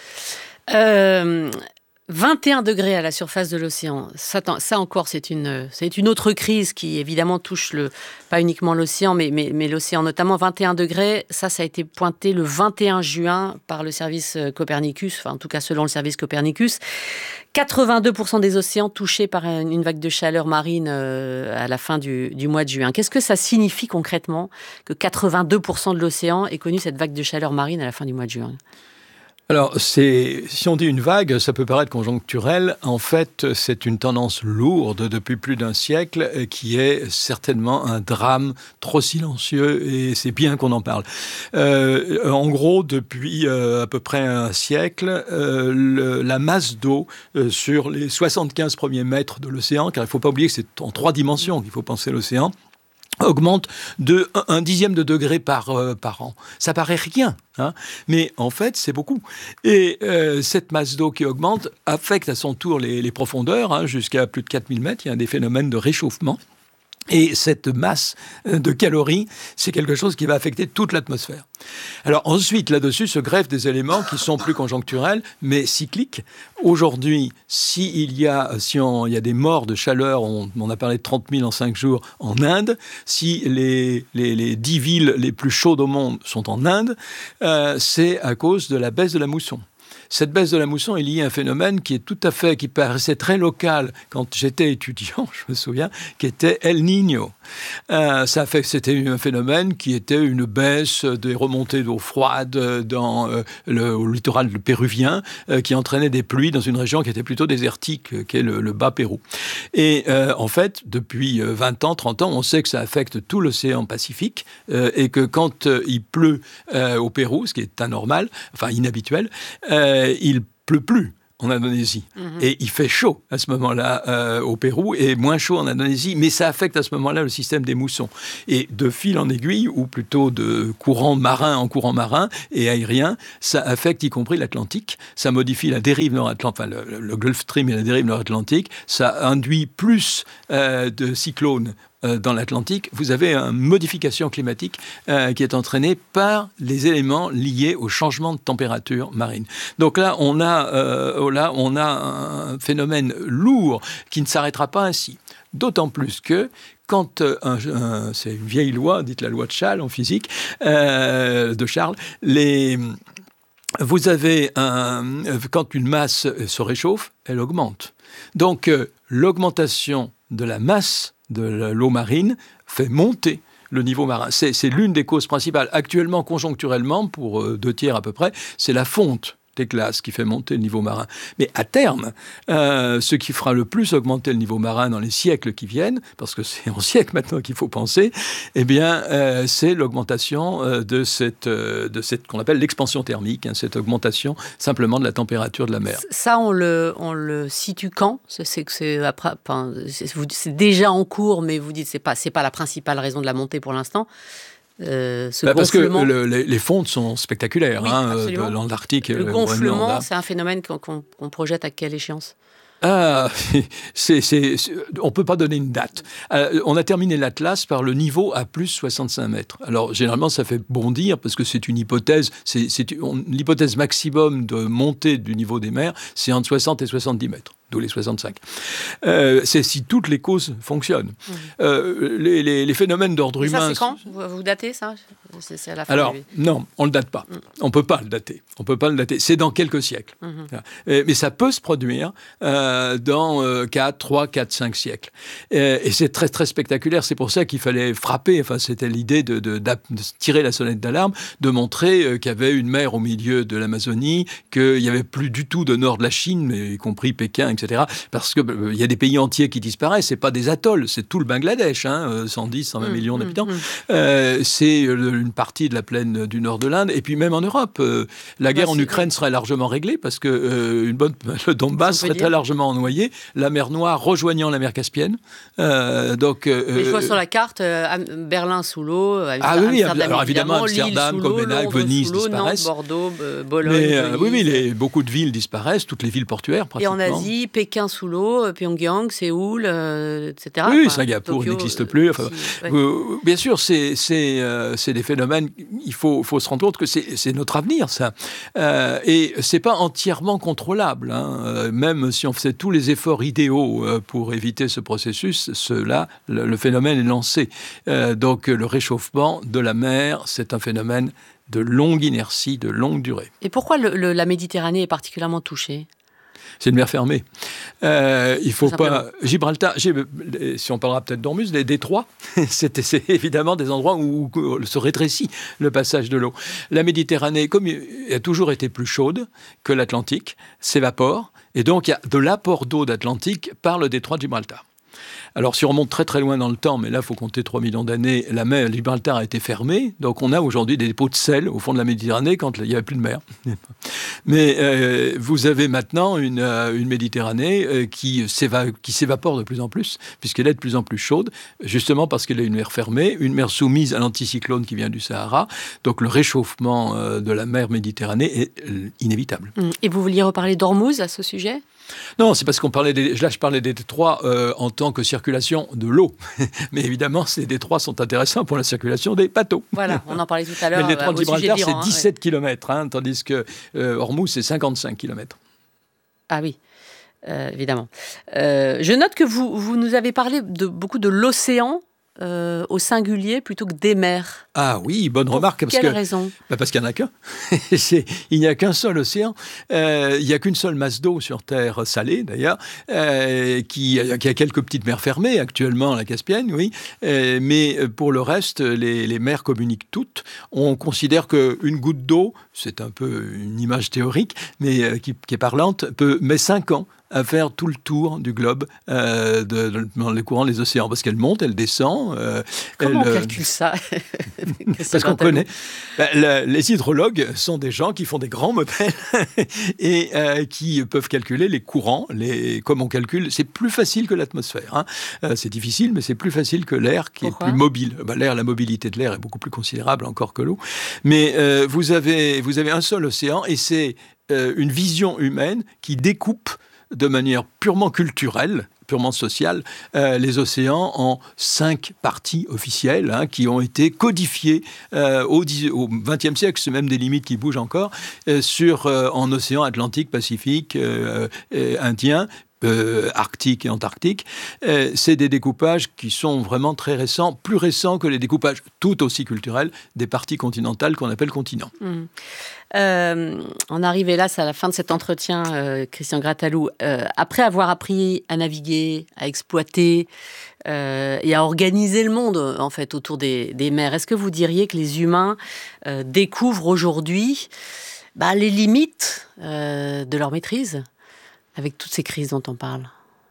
Euh, vingt et un degrés à la surface de l'océan. Ça, ça encore, c'est une, c'est une autre crise qui, évidemment, touche le, pas uniquement l'océan, mais, mais, mais l'océan notamment. vingt et un degrés, ça, ça a été pointé le vingt et un juin par le service Copernicus, enfin, en tout cas, selon le service Copernicus. quatre-vingt-deux pour cent des océans touchés par une vague de chaleur marine à la fin du, du mois de juin. Qu'est-ce que ça signifie concrètement que quatre-vingt-deux pour cent de l'océan ait connu cette vague de chaleur marine à la fin du mois de juin ? Alors, c'est, si on dit une vague, ça peut paraître conjoncturel. En fait, c'est une tendance lourde depuis plus d'un siècle qui est certainement un drame trop silencieux et c'est bien qu'on en parle. Euh, en gros, depuis euh, à peu près un siècle, euh, le, la masse d'eau euh, sur les soixante-quinze premiers mètres de l'océan, car il ne faut pas oublier que c'est en trois dimensions qu'il faut penser l'océan, augmente de un dixième de degré par, euh, par an. Ça paraît rien, hein, mais en fait, c'est beaucoup. Et euh, cette masse d'eau qui augmente affecte à son tour les, les profondeurs, hein, jusqu'à plus de quatre mille mètres. Il y a des phénomènes de réchauffement. Et cette masse de calories, c'est quelque chose qui va affecter toute l'atmosphère. Alors ensuite, là-dessus, se greffent des éléments qui sont plus conjoncturels, mais cycliques. Aujourd'hui, s'il y a, si on, il y a des morts de chaleur, on, on a parlé de trente mille en cinq jours en Inde, si les, les, les dix villes les plus chaudes au monde sont en Inde, euh, c'est à cause de la baisse de la mousson. Cette baisse de la mousson est liée à un phénomène qui est tout à fait, qui paraissait très local quand j'étais étudiant, je me souviens, qui était El Niño. Euh, ça fait, c'était un phénomène qui était une baisse des remontées d'eau froide dans euh, le au littoral péruvien, euh, qui entraînait des pluies dans une région qui était plutôt désertique, euh, qui est le, le bas Pérou. Et euh, en fait, depuis vingt ans, trente ans, on sait que ça affecte tout l'océan Pacifique euh, et que quand euh, il pleut euh, au Pérou, ce qui est anormal, enfin inhabituel, euh, il pleut plus en Indonésie. Mmh. Et il fait chaud à ce moment-là euh, au Pérou et moins chaud en Indonésie, mais ça affecte à ce moment-là le système des moussons. Et de fil en aiguille, ou plutôt de courant marin en courant marin et aérien, ça affecte y compris l'Atlantique, ça modifie la dérive nord-atlantique, enfin le, le Gulf Stream et la dérive nord-atlantique, ça induit plus euh, de cyclones dans l'Atlantique. Vous avez une modification climatique euh, qui est entraînée par les éléments liés au changement de température marine. Donc là, on a, euh, là, on a un phénomène lourd qui ne s'arrêtera pas ainsi. D'autant plus que quand un, un, c'est une vieille loi, dite la loi de Charles en physique, euh, de Charles, les... Vous avez un, quand une masse se réchauffe, elle augmente. Donc euh, l'augmentation de la masse de l'eau marine fait monter le niveau marin. C'est, c'est l'une des causes principales. Actuellement, conjoncturellement, pour euh, deux tiers à peu près, c'est la fonte des glaces qui fait monter le niveau marin. Mais à terme, euh, ce qui fera le plus augmenter le niveau marin dans les siècles qui viennent, parce que c'est en siècles maintenant qu'il faut penser, eh bien, euh, c'est l'augmentation euh, de cette, euh, de cette qu'on appelle l'expansion thermique, hein, cette augmentation simplement de la température de la mer. Ça, on le, on le situe quand ? C'est, c'est, c'est, après, enfin, c'est, c'est déjà en cours, mais vous dites que ce n'est pas, c'est pas la principale raison de la montée pour l'instant. Euh, ce bah parce gonflement... que le, les, les fontes sont spectaculaires, oui, hein, de l'Antarctique. Le gonflement, c'est un phénomène qu'on, qu'on, qu'on projette à quelle échéance ? Ah, c'est, c'est, c'est, on ne peut pas donner une date. Euh, on a terminé l'Atlas par le niveau à plus soixante-cinq mètres. Alors, généralement, ça fait bondir parce que c'est une hypothèse. C'est, c'est, on, l'hypothèse maximum de montée du niveau des mers, c'est entre soixante et soixante-dix mètres. D'où les soixante-cinq. Euh, c'est si toutes les causes fonctionnent. Mmh. Euh, les, les, les phénomènes d'ordre humain... Ça, c'est quand ? Vous, vous datez ça ? c'est, c'est à la fin Alors, du... non, on ne le date pas. Mmh. On ne peut pas le dater. On peut pas le dater. C'est dans quelques siècles. Mmh. Euh, mais ça peut se produire euh, dans euh, quatre, trois, quatre, cinq siècles. Euh, et c'est très, très spectaculaire. C'est pour ça qu'il fallait frapper. Enfin, c'était l'idée de, de, de tirer la sonnette d'alarme, de montrer euh, qu'il y avait une mer au milieu de l'Amazonie, qu'il n'y avait plus du tout de nord de la Chine, mais y compris Pékin, et cetera. Parce qu'il euh, y a des pays entiers qui disparaissent. Ce n'est pas des atolls, c'est tout le Bangladesh, hein, cent dix, cent vingt mmh, millions d'habitants. Mmh. Euh, c'est euh, une partie de la plaine du nord de l'Inde. Et puis même en Europe, euh, la guerre bah, en Ukraine serait largement réglée parce que euh, une bonne, le Donbass serait dire. très largement noyé. La mer Noire rejoignant la mer Caspienne. Euh, donc, euh, Mais je vois sur la carte, euh, Berlin sous l'eau, ah oui, alors évidemment, Amsterdam, Copenhague, Venise disparaissent. Nantes, Bordeaux, euh, Bologne, Mais, euh, Venise. Oui, oui, les, beaucoup de villes disparaissent, toutes les villes portuaires pratiquement. Et en Asie, Pékin sous l'eau, Pyongyang, Séoul, euh, et cetera. Oui, enfin, Singapour Tokyo, n'existe plus. Enfin, aussi, ouais. euh, bien sûr, c'est, c'est, euh, c'est des phénomènes, il faut, faut se rendre compte que c'est, c'est notre avenir, ça. Euh, et ce n'est pas entièrement contrôlable. Hein. Euh, même si on faisait tous les efforts idéaux euh, pour éviter ce processus, cela, le, le phénomène est lancé. Euh, donc le réchauffement de la mer, c'est un phénomène de longue inertie, de longue durée. Et pourquoi le, le, la Méditerranée est particulièrement touchée ? C'est une mer fermée. Euh, il faut pas... Gibraltar, si on parlera peut-être d'Ormuz, les détroits, c'est, c'est évidemment des endroits où, où se rétrécit le passage de l'eau. La Méditerranée, comme elle a toujours été plus chaude que l'Atlantique, s'évapore, et donc il y a de l'apport d'eau d'Atlantique par le détroit de Gibraltar. Alors, si on remonte très très loin dans le temps, mais là, il faut compter trois millions d'années, la mer Gibraltar a été fermée. Donc, on a aujourd'hui des dépôts de sel au fond de la Méditerranée quand il n'y avait plus de mer. Mais euh, vous avez maintenant une, euh, une Méditerranée euh, qui, s'éva- qui s'évapore de plus en plus, puisqu'elle est de plus en plus chaude, justement parce qu'elle est une mer fermée, une mer soumise à l'anticyclone qui vient du Sahara. Donc, le réchauffement euh, de la mer Méditerranée est euh, inévitable. Et vous vouliez reparler d'Ormuz à ce sujet ? Non, c'est parce qu'on parlait des, là je parlais des détroits euh, en tant que circulation de l'eau. Mais évidemment, ces détroits sont intéressants pour la circulation des bateaux. Voilà, on en parlait tout à l'heure. Mais le détroit euh, de Gibraltar, c'est dix-sept ouais. kilomètres, hein, tandis que euh, Ormuz, c'est cinquante-cinq kilomètres. Ah oui, euh, évidemment. Euh, je note que vous, vous nous avez parlé de, beaucoup de l'océan euh, au singulier plutôt que des mers? Ah oui, bonne Pour remarque. Parce quelle que, raison? bah parce qu'il n'y en a qu'un. C'est, il n'y a qu'un seul océan. Euh, il n'y a qu'une seule masse d'eau sur Terre, salée d'ailleurs, euh, qui, qui a quelques petites mers fermées, actuellement la Caspienne, oui. Euh, mais pour le reste, les, les mers communiquent toutes. On considère qu'une goutte d'eau, c'est un peu une image théorique, mais euh, qui, qui est parlante, peut, met cinq ans à faire tout le tour du globe euh, de, de, dans les courants des océans, parce qu'elle monte, elle descend. Euh, Comment elle, on calcule ça? Parce qu'on connaît. Ben, le, les hydrologues sont des gens qui font des grands modèles et euh, qui peuvent calculer les courants. Les, comme on calcule, c'est plus facile que l'atmosphère. Hein. Euh, c'est difficile, mais c'est plus facile que l'air qui Pourquoi? est plus mobile. Ben, l'air, la mobilité de l'air est beaucoup plus considérable encore que l'eau. Mais euh, vous avez, vous avez un seul océan et c'est euh, une vision humaine qui découpe de manière purement culturelle, purement sociale, euh, les océans en cinq parties officielles hein, qui ont été codifiées euh, au, au vingtième siècle, c'est même des limites qui bougent encore, euh, sur, euh, en océan Atlantique, Pacifique, euh, euh, Indien, Euh, Arctique et Antarctique, euh, c'est des découpages qui sont vraiment très récents, plus récents que les découpages tout aussi culturels des parties continentales qu'on appelle continents. Mmh. Euh, on arrive hélas à la fin de cet entretien, euh, Christian Grattalou. Euh, après avoir appris à naviguer, à exploiter euh, et à organiser le monde en fait autour des, des mers, est-ce que vous diriez que les humains euh, découvrent aujourd'hui bah, les limites euh, de leur maîtrise avec toutes ces crises dont on parle?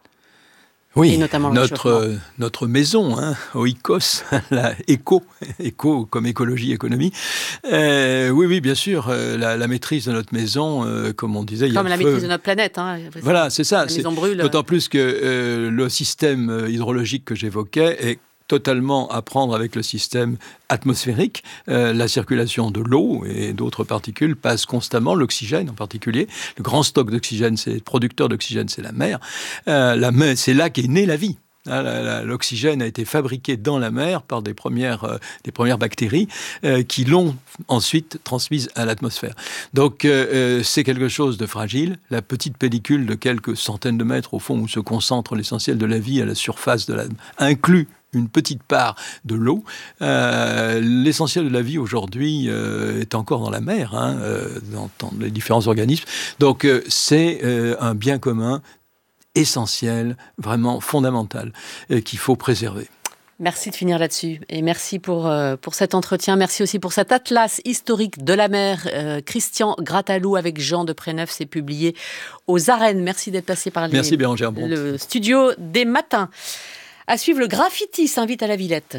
Oui, et notamment notre, notre maison, hein, Oikos, la éco, éco comme écologie, économie. Euh, oui, oui, bien sûr, euh, la, la maîtrise de notre maison, euh, comme on disait, il y a comme la feu. maîtrise de notre planète. Hein, voilà, c'est ça. La maison brûle. D'autant plus que euh, le système hydrologique que j'évoquais est totalement à prendre avec le système atmosphérique. Euh, la circulation de l'eau et d'autres particules passe constamment, l'oxygène en particulier. Le grand stock d'oxygène, c'est le producteur d'oxygène, c'est la mer. Euh, la mer, c'est là qu'est née la vie. L'oxygène a été fabriqué dans la mer par des premières, euh, des premières bactéries euh, qui l'ont ensuite transmise à l'atmosphère. Donc euh, c'est quelque chose de fragile. La petite pellicule de quelques centaines de mètres au fond où se concentre l'essentiel de la vie à la surface de la... inclut une petite part de l'eau. Euh, l'essentiel de la vie aujourd'hui euh, est encore dans la mer, hein, euh, dans, dans les différents organismes. Donc euh, c'est euh, un bien commun essentiel, vraiment fondamental, euh, qu'il faut préserver. Merci de finir là-dessus et merci pour, euh, pour cet entretien. Merci aussi pour cet atlas historique de la mer. Euh, Christian Grattalou avec Jean de Préneuf, c'est publié aux Arènes. Merci d'être passé par les, Merci Bérangère Bonte. Le studio des matins. À suivre, le graffiti s'invite à la Villette.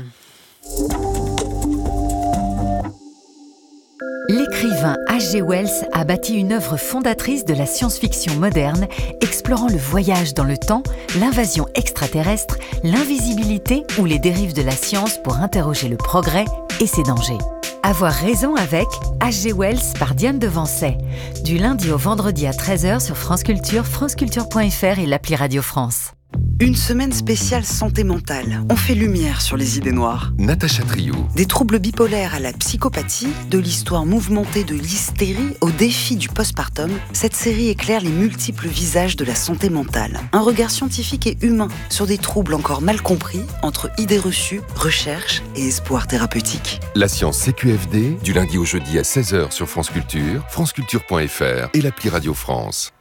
L'écrivain H G Wells a bâti une œuvre fondatrice de la science-fiction moderne, explorant le voyage dans le temps, l'invasion extraterrestre, l'invisibilité ou les dérives de la science pour interroger le progrès et ses dangers. Avoir raison avec H G Wells par Diane Devancey. Du lundi au vendredi à treize heures sur France Culture, franceculture point f r et l'appli Radio France. Une semaine spéciale santé mentale. On fait lumière sur les idées noires. Natacha Triou. Des troubles bipolaires à la psychopathie, de l'histoire mouvementée de l'hystérie au défi du postpartum, cette série éclaire les multiples visages de la santé mentale. Un regard scientifique et humain sur des troubles encore mal compris entre idées reçues, recherche et espoir thérapeutique. La science C Q F D, du lundi au jeudi à seize heures sur France Culture, franceculture point f r et l'appli Radio France.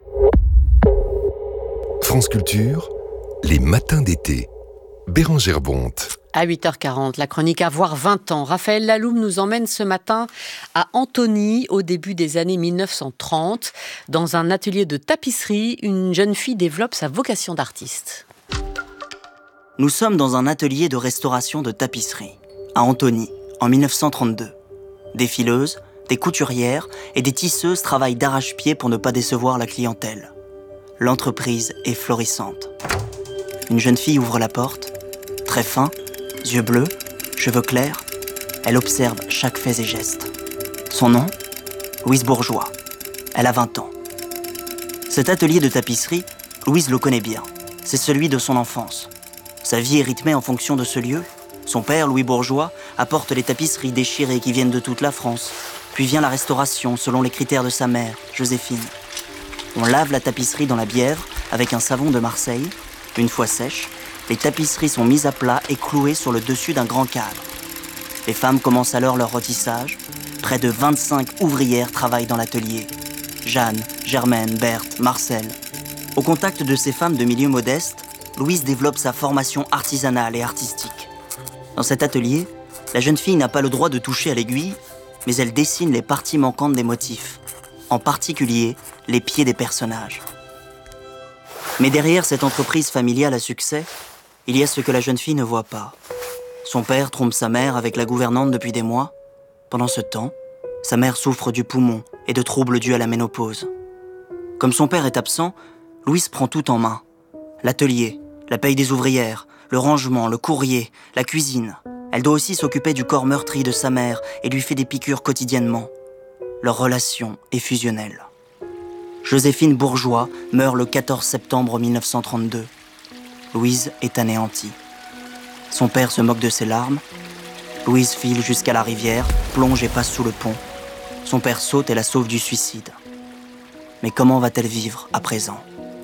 France Culture, les matins d'été. Bérangère Bonte. À huit heures quarante, la chronique Avoir vingt ans. Raphaël Laloum nous emmène ce matin à Antony, au début des années mille neuf cent trente. Dans un atelier de tapisserie, une jeune fille développe sa vocation d'artiste. Nous sommes dans un atelier de restauration de tapisserie, à Antony, en mille neuf cent trente-deux. Des fileuses, des couturières et des tisseuses travaillent d'arrache-pied pour ne pas décevoir la clientèle. L'entreprise est florissante. Une jeune fille ouvre la porte, très fin, yeux bleus, cheveux clairs. Elle observe chaque fait et geste. Son nom ? Louise Bourgeois. Elle a vingt ans. Cet atelier de tapisserie, Louise le connaît bien. C'est celui de son enfance. Sa vie est rythmée en fonction de ce lieu. Son père, Louis Bourgeois, apporte les tapisseries déchirées qui viennent de toute la France. Puis vient la restauration selon les critères de sa mère, Joséphine. On lave la tapisserie dans la Bièvre avec un savon de Marseille. Une fois sèche, Les tapisseries sont mises à plat et clouées sur le dessus d'un grand cadre. Les femmes commencent alors leur rôtissage. Près de vingt-cinq ouvrières travaillent dans l'atelier. Jeanne, Germaine, Berthe, Marcel. Au contact de ces femmes de milieu modeste, Louise développe sa formation artisanale et artistique. Dans cet atelier, la jeune fille n'a pas le droit de toucher à l'aiguille, mais elle dessine les parties manquantes des motifs, en particulier les pieds des personnages. Mais derrière cette entreprise familiale à succès, il y a ce que la jeune fille ne voit pas. Son père trompe sa mère avec la gouvernante depuis des mois. Pendant ce temps, sa mère souffre du poumon et de troubles dus à la ménopause. Comme son père est absent, Louise prend tout en main. L'atelier, la paye des ouvrières, le rangement, le courrier, la cuisine. Elle doit aussi s'occuper du corps meurtri de sa mère et lui fait des piqûres quotidiennement. Leur relation est fusionnelle. Joséphine Bourgeois meurt le quatorze septembre mille neuf cent trente-deux. Louise est anéantie. Son père se moque de ses larmes. Louise file jusqu'à la rivière, plonge et passe sous le pont. Son père saute et la sauve du suicide. Mais comment va-t-elle vivre à présent ?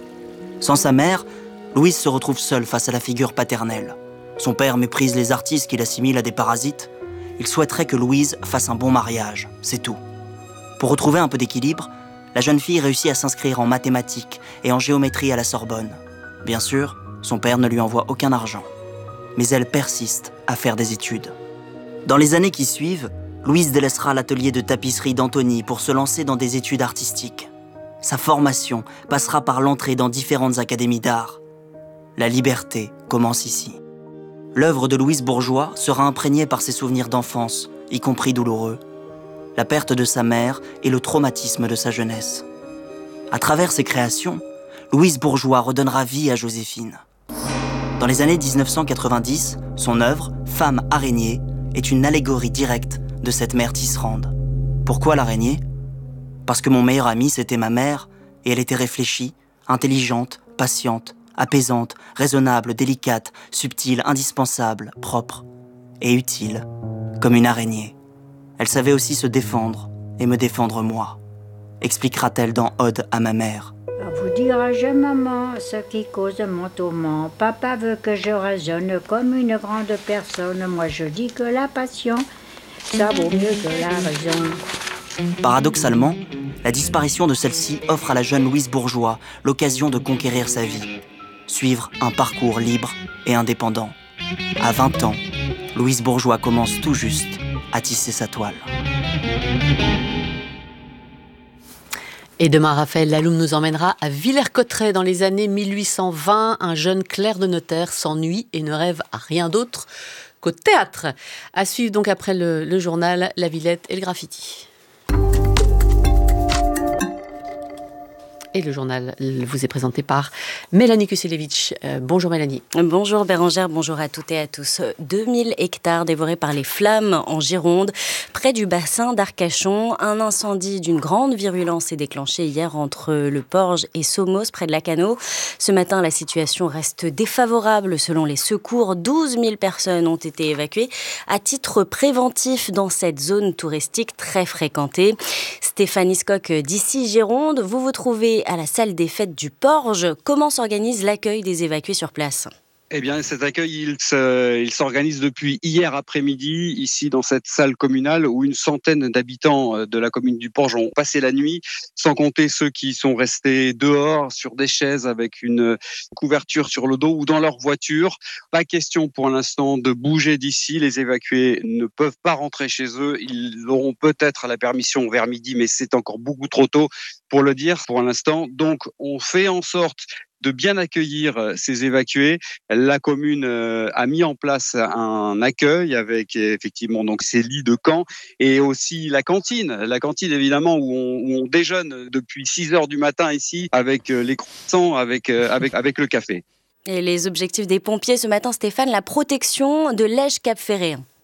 Sans sa mère, Louise se retrouve seule face à la figure paternelle. Son père méprise les artistes qu'il assimile à des parasites. Il souhaiterait que Louise fasse un bon mariage, c'est tout. Pour retrouver un peu d'équilibre, la jeune fille réussit à s'inscrire en mathématiques et en géométrie à la Sorbonne. Bien sûr, son père ne lui envoie aucun argent. Mais elle persiste à faire des études. Dans les années qui suivent, Louise délaissera l'atelier de tapisserie d'Antony pour se lancer dans des études artistiques. Sa formation passera par l'entrée dans différentes académies d'art. La liberté commence ici. L'œuvre de Louise Bourgeois sera imprégnée par ses souvenirs d'enfance, y compris douloureux, la perte de sa mère et le traumatisme de sa jeunesse. À travers ses créations, Louise Bourgeois redonnera vie à Joséphine. Dans les années dix-neuf cent quatre-vingt-dix, son œuvre, Femme araignée, est une allégorie directe de cette mère tisserande. Pourquoi l'araignée ? Parce que mon meilleur ami, c'était ma mère, et elle était réfléchie, intelligente, patiente, apaisante, raisonnable, délicate, subtile, indispensable, propre et utile, comme une araignée. Elle savait aussi se défendre et me défendre moi, expliquera-t-elle dans Ode à ma mère. Vous dirai-je, maman, ce qui cause mon tourment. Papa veut que je raisonne comme une grande personne. Moi, je dis que la passion, ça vaut mieux que la raison. Paradoxalement, la disparition de celle-ci offre à la jeune Louise Bourgeois l'occasion de conquérir sa vie, suivre un parcours libre et indépendant. À vingt ans, Louise Bourgeois commence tout juste à tisser sa toile. Et demain, Raphaël Laloum nous emmènera à Villers-Cotterêts dans les années mille huit cent vingt. Un jeune clerc de notaire s'ennuie et ne rêve à rien d'autre qu'au théâtre. À suivre donc après le, le journal, la Villette et le graffiti. Et le journal vous est présenté par Mélanie Kuselevich. Euh, bonjour Mélanie. Bonjour Bérangère, bonjour à toutes et à tous. deux mille hectares dévorés par les flammes en Gironde, près du bassin d'Arcachon. Un incendie d'une grande virulence est déclenché hier entre le Porge et Somos, près de Lacanau. Ce matin, la situation reste défavorable selon les secours. douze mille personnes ont été évacuées à titre préventif dans cette zone touristique très fréquentée. Stéphanie Scocq d'ici Gironde, vous vous trouvez à la salle des fêtes du Porge. Comment s'organise l'accueil des évacués sur place ? Eh bien, cet accueil, il, se, il s'organise depuis hier après-midi, ici dans cette salle communale où une centaine d'habitants de la commune du Porge ont passé la nuit, sans compter ceux qui sont restés dehors sur des chaises avec une couverture sur le dos ou dans leur voiture. Pas question pour l'instant de bouger d'ici. Les évacués ne peuvent pas rentrer chez eux. Ils auront peut-être la permission vers midi, mais c'est encore beaucoup trop tôt pour le dire pour l'instant. Donc, on fait en sorte de bien accueillir ces évacués. La commune a mis en place un accueil avec effectivement donc ces lits de camp et aussi la cantine. La cantine évidemment où on, où on déjeune depuis six heures du matin ici avec les croissants, avec, avec, avec le café. Et les objectifs des pompiers ce matin, Stéphane, la protection de l'Ège Cap Ferré.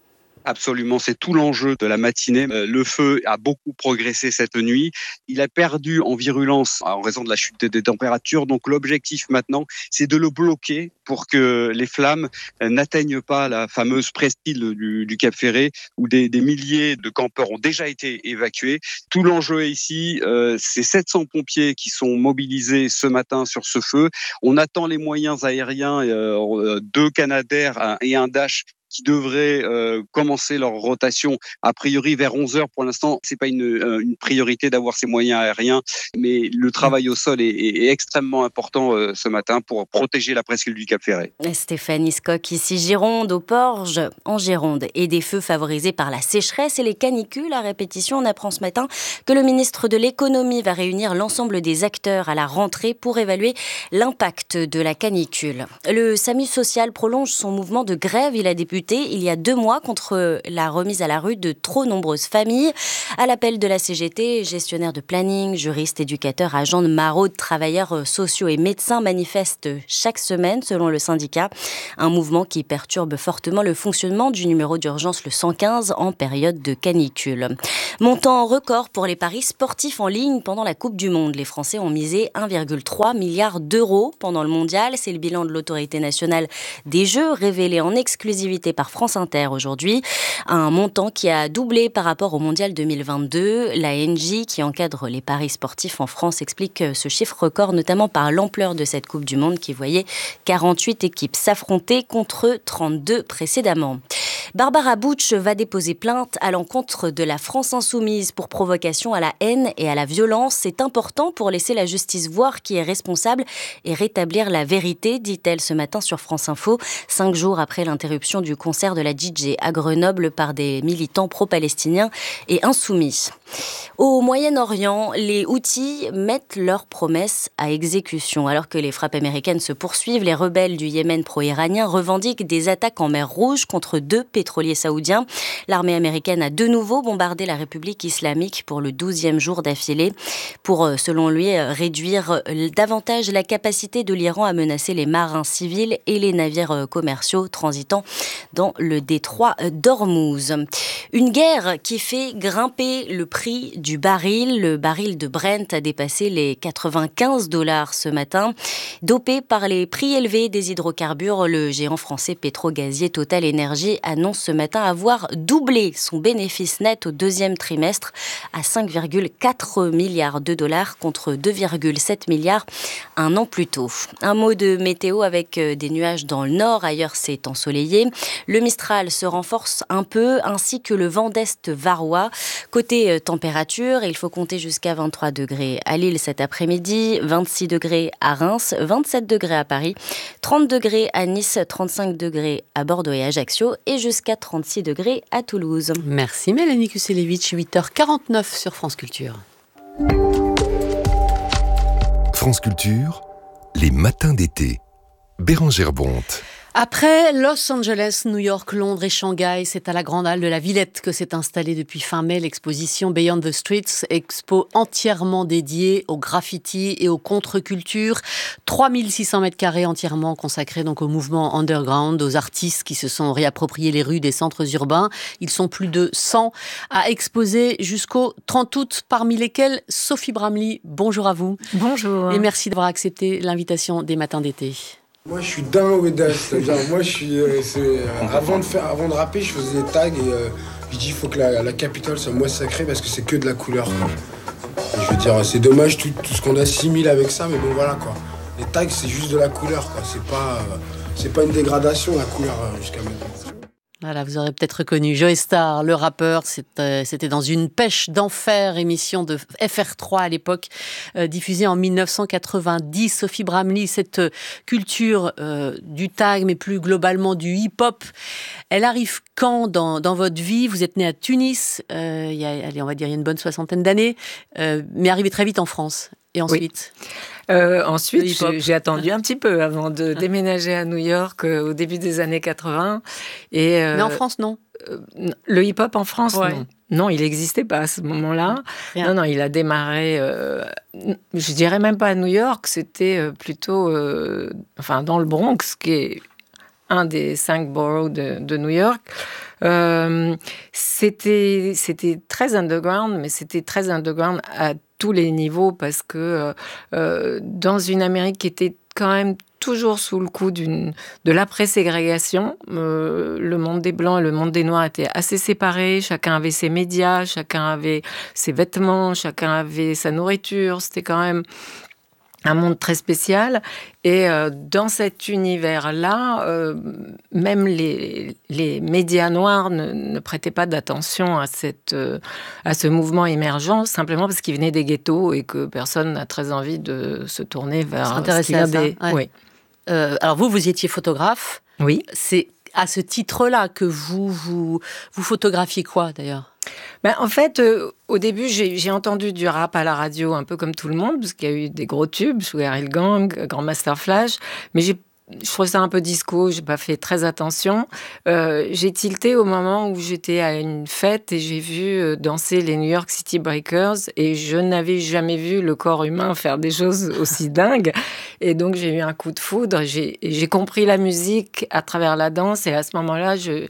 Absolument, c'est tout l'enjeu de la matinée. Le feu a beaucoup progressé cette nuit. Il a perdu en virulence en raison de la chute des températures. Donc l'objectif maintenant, c'est de le bloquer pour que les flammes n'atteignent pas la fameuse presqu'île du, du Cap Ferret où des, des milliers de campeurs ont déjà été évacués. Tout l'enjeu est ici, euh, c'est sept cents pompiers qui sont mobilisés ce matin sur ce feu. On attend les moyens aériens, euh, deux Canadair et un Dash qui devraient euh, commencer leur rotation a priori vers onze heures. Pour l'instant, c'est pas une, euh, une priorité d'avoir ces moyens aériens, mais le travail au sol est, est, est extrêmement important euh, ce matin pour protéger la presqu'île du Cap Ferret. Stéphanie Scocq, ici Gironde, aux Porges, en Gironde, et des feux favorisés par la sécheresse et les canicules. À répétition, on apprend ce matin que le ministre de l'économie va réunir l'ensemble des acteurs à la rentrée pour évaluer l'impact de la canicule. Le SAMU social prolonge son mouvement de grève. Il a débuté il y a deux mois contre la remise à la rue de trop nombreuses familles. À l'appel de la C G T, gestionnaires de planning, juristes, éducateurs, agents de maraude, travailleurs sociaux et médecins manifestent chaque semaine, selon le syndicat. Un mouvement qui perturbe fortement le fonctionnement du numéro d'urgence le cent quinze en période de canicule. Montant record pour les paris sportifs en ligne pendant la Coupe du Monde. Les Français ont misé un virgule trois milliard d'euros pendant le mondial. C'est le bilan de l'autorité nationale des Jeux, révélé en exclusivité par France Inter aujourd'hui. Un montant qui a doublé par rapport au mondial deux mille vingt-deux. La N J, qui encadre les paris sportifs en France, explique ce chiffre record, notamment par l'ampleur de cette Coupe du Monde qui voyait quarante-huit équipes s'affronter contre trente-deux précédemment. Barbara Butch va déposer plainte à l'encontre de la France Insoumise pour provocation à la haine et à la violence. C'est important pour laisser la justice voir qui est responsable et rétablir la vérité, dit-elle ce matin sur France Info, cinq jours après l'interruption du concert de la D J à Grenoble par des militants pro-palestiniens et insoumis. Au Moyen-Orient, les Houthis mettent leurs promesses à exécution. Alors que les frappes américaines se poursuivent, les rebelles du Yémen pro-iranien revendiquent des attaques en mer Rouge contre deux pétroliers saoudiens. L'armée américaine a de nouveau bombardé la République islamique pour le douzième jour d'affilée pour, selon lui, réduire davantage la capacité de l'Iran à menacer les marins civils et les navires commerciaux transitant dans le détroit d'Ormuz. Une guerre qui fait grimper le prix du baril. Le baril de Brent a dépassé les quatre-vingt-quinze dollars ce matin. Dopé par les prix élevés des hydrocarbures, le géant français pétro-gazier Total Energy annonce ce matin avoir doublé son bénéfice net au deuxième trimestre à cinq virgule quatre milliards de dollars contre deux virgule sept milliards un an plus tôt. Un mot de météo avec des nuages dans le nord, ailleurs c'est ensoleillé. Le Mistral se renforce un peu, ainsi que le vent d'est varois. Côté température, il faut compter jusqu'à vingt-trois degrés à Lille cet après-midi, vingt-six degrés à Reims, vingt-sept degrés à Paris, trente degrés à Nice, trente-cinq degrés à Bordeaux et Ajaccio et jusqu'à trente-six degrés à Toulouse. Merci Mélanie Kuselevitch, huit heures quarante-neuf sur France Culture. France Culture, les matins d'été. Bérengère Bonte. Après Los Angeles, New York, Londres et Shanghai, c'est à la Grande Halle de la Villette que s'est installée depuis fin mai l'exposition Beyond the Streets, expo entièrement dédiée au graffiti et aux contre-cultures. trois mille six cents mètres carrés entièrement consacrés donc au mouvement underground, aux artistes qui se sont réappropriés les rues des centres urbains. Ils sont plus de cent à exposer jusqu'au trente août, parmi lesquels Sophie Bramley. Bonjour à vous. Bonjour. Et merci d'avoir accepté l'invitation des matins d'été. Moi je suis down with that, c'est-à-dire moi je suis, euh, c'est, euh, avant de faire, avant de rapper je faisais des tags et euh, je dis il faut que la, la capitale soit moins sacrée parce que c'est que de la couleur quoi. Et je veux dire c'est dommage tout, tout ce qu'on assimile avec ça mais bon voilà quoi. Les tags c'est juste de la couleur quoi, c'est pas, euh, c'est pas une dégradation la couleur euh, jusqu'à maintenant. Voilà, vous aurez peut-être reconnu Joe Star, le rappeur. C'était, c'était dans Une pêche d'enfer, émission de F R trois à l'époque, euh, diffusée en mille neuf cent quatre-vingt-dix. Sophie Bramley, cette culture euh, du tag, mais plus globalement du hip-hop, elle arrive quand dans, dans votre vie? Vous êtes née à Tunis, euh, il y a, allez, on va dire il y a une bonne soixantaine d'années, euh, mais arrivée très vite en France. Et ensuite oui. euh, Ensuite, j'ai, j'ai attendu un petit peu avant de déménager à New York euh, au début des années quatre-vingts. Et, euh, mais en France, non euh, Le hip-hop en France, ouais. non. Non, il n'existait pas à ce moment-là. Rien. Non, non, il a démarré, euh, je dirais même pas à New York, c'était plutôt euh, enfin, dans le Bronx, qui est un des cinq boroughs de, de New York. Euh, c'était, c'était très underground, mais c'était très underground à tous les niveaux parce que euh, dans une Amérique qui était quand même toujours sous le coup d'une, de l'après-ségrégation, euh, le monde des Blancs et le monde des Noirs étaient assez séparés, chacun avait ses médias, chacun avait ses vêtements, chacun avait sa nourriture, c'était quand même un monde très spécial. Et euh, dans cet univers-là, euh, même les, les médias noirs ne, ne prêtaient pas d'attention à, cette, euh, à ce mouvement émergent, simplement parce qu'ils venaient des ghettos et que personne n'a très envie de se tourner vers... S'intéresser à ça. Des... Ouais. Oui. Euh, alors vous, vous étiez photographe. Oui. C'est à ce titre-là que vous, vous, vous photographiez quoi, d'ailleurs ? Ben, en fait, euh, au début, j'ai, j'ai entendu du rap à la radio, un peu comme tout le monde, parce qu'il y a eu des gros tubes, Sugar Hill Gang, Grandmaster Flash, mais j'ai je trouvais ça un peu disco, j'ai pas fait très attention. Euh, j'ai tilté au moment où j'étais à une fête et j'ai vu danser les New York City Breakers et je n'avais jamais vu le corps humain faire des choses aussi dingues. Et donc j'ai eu un coup de foudre. J'ai, j'ai compris la musique à travers la danse et à ce moment-là, je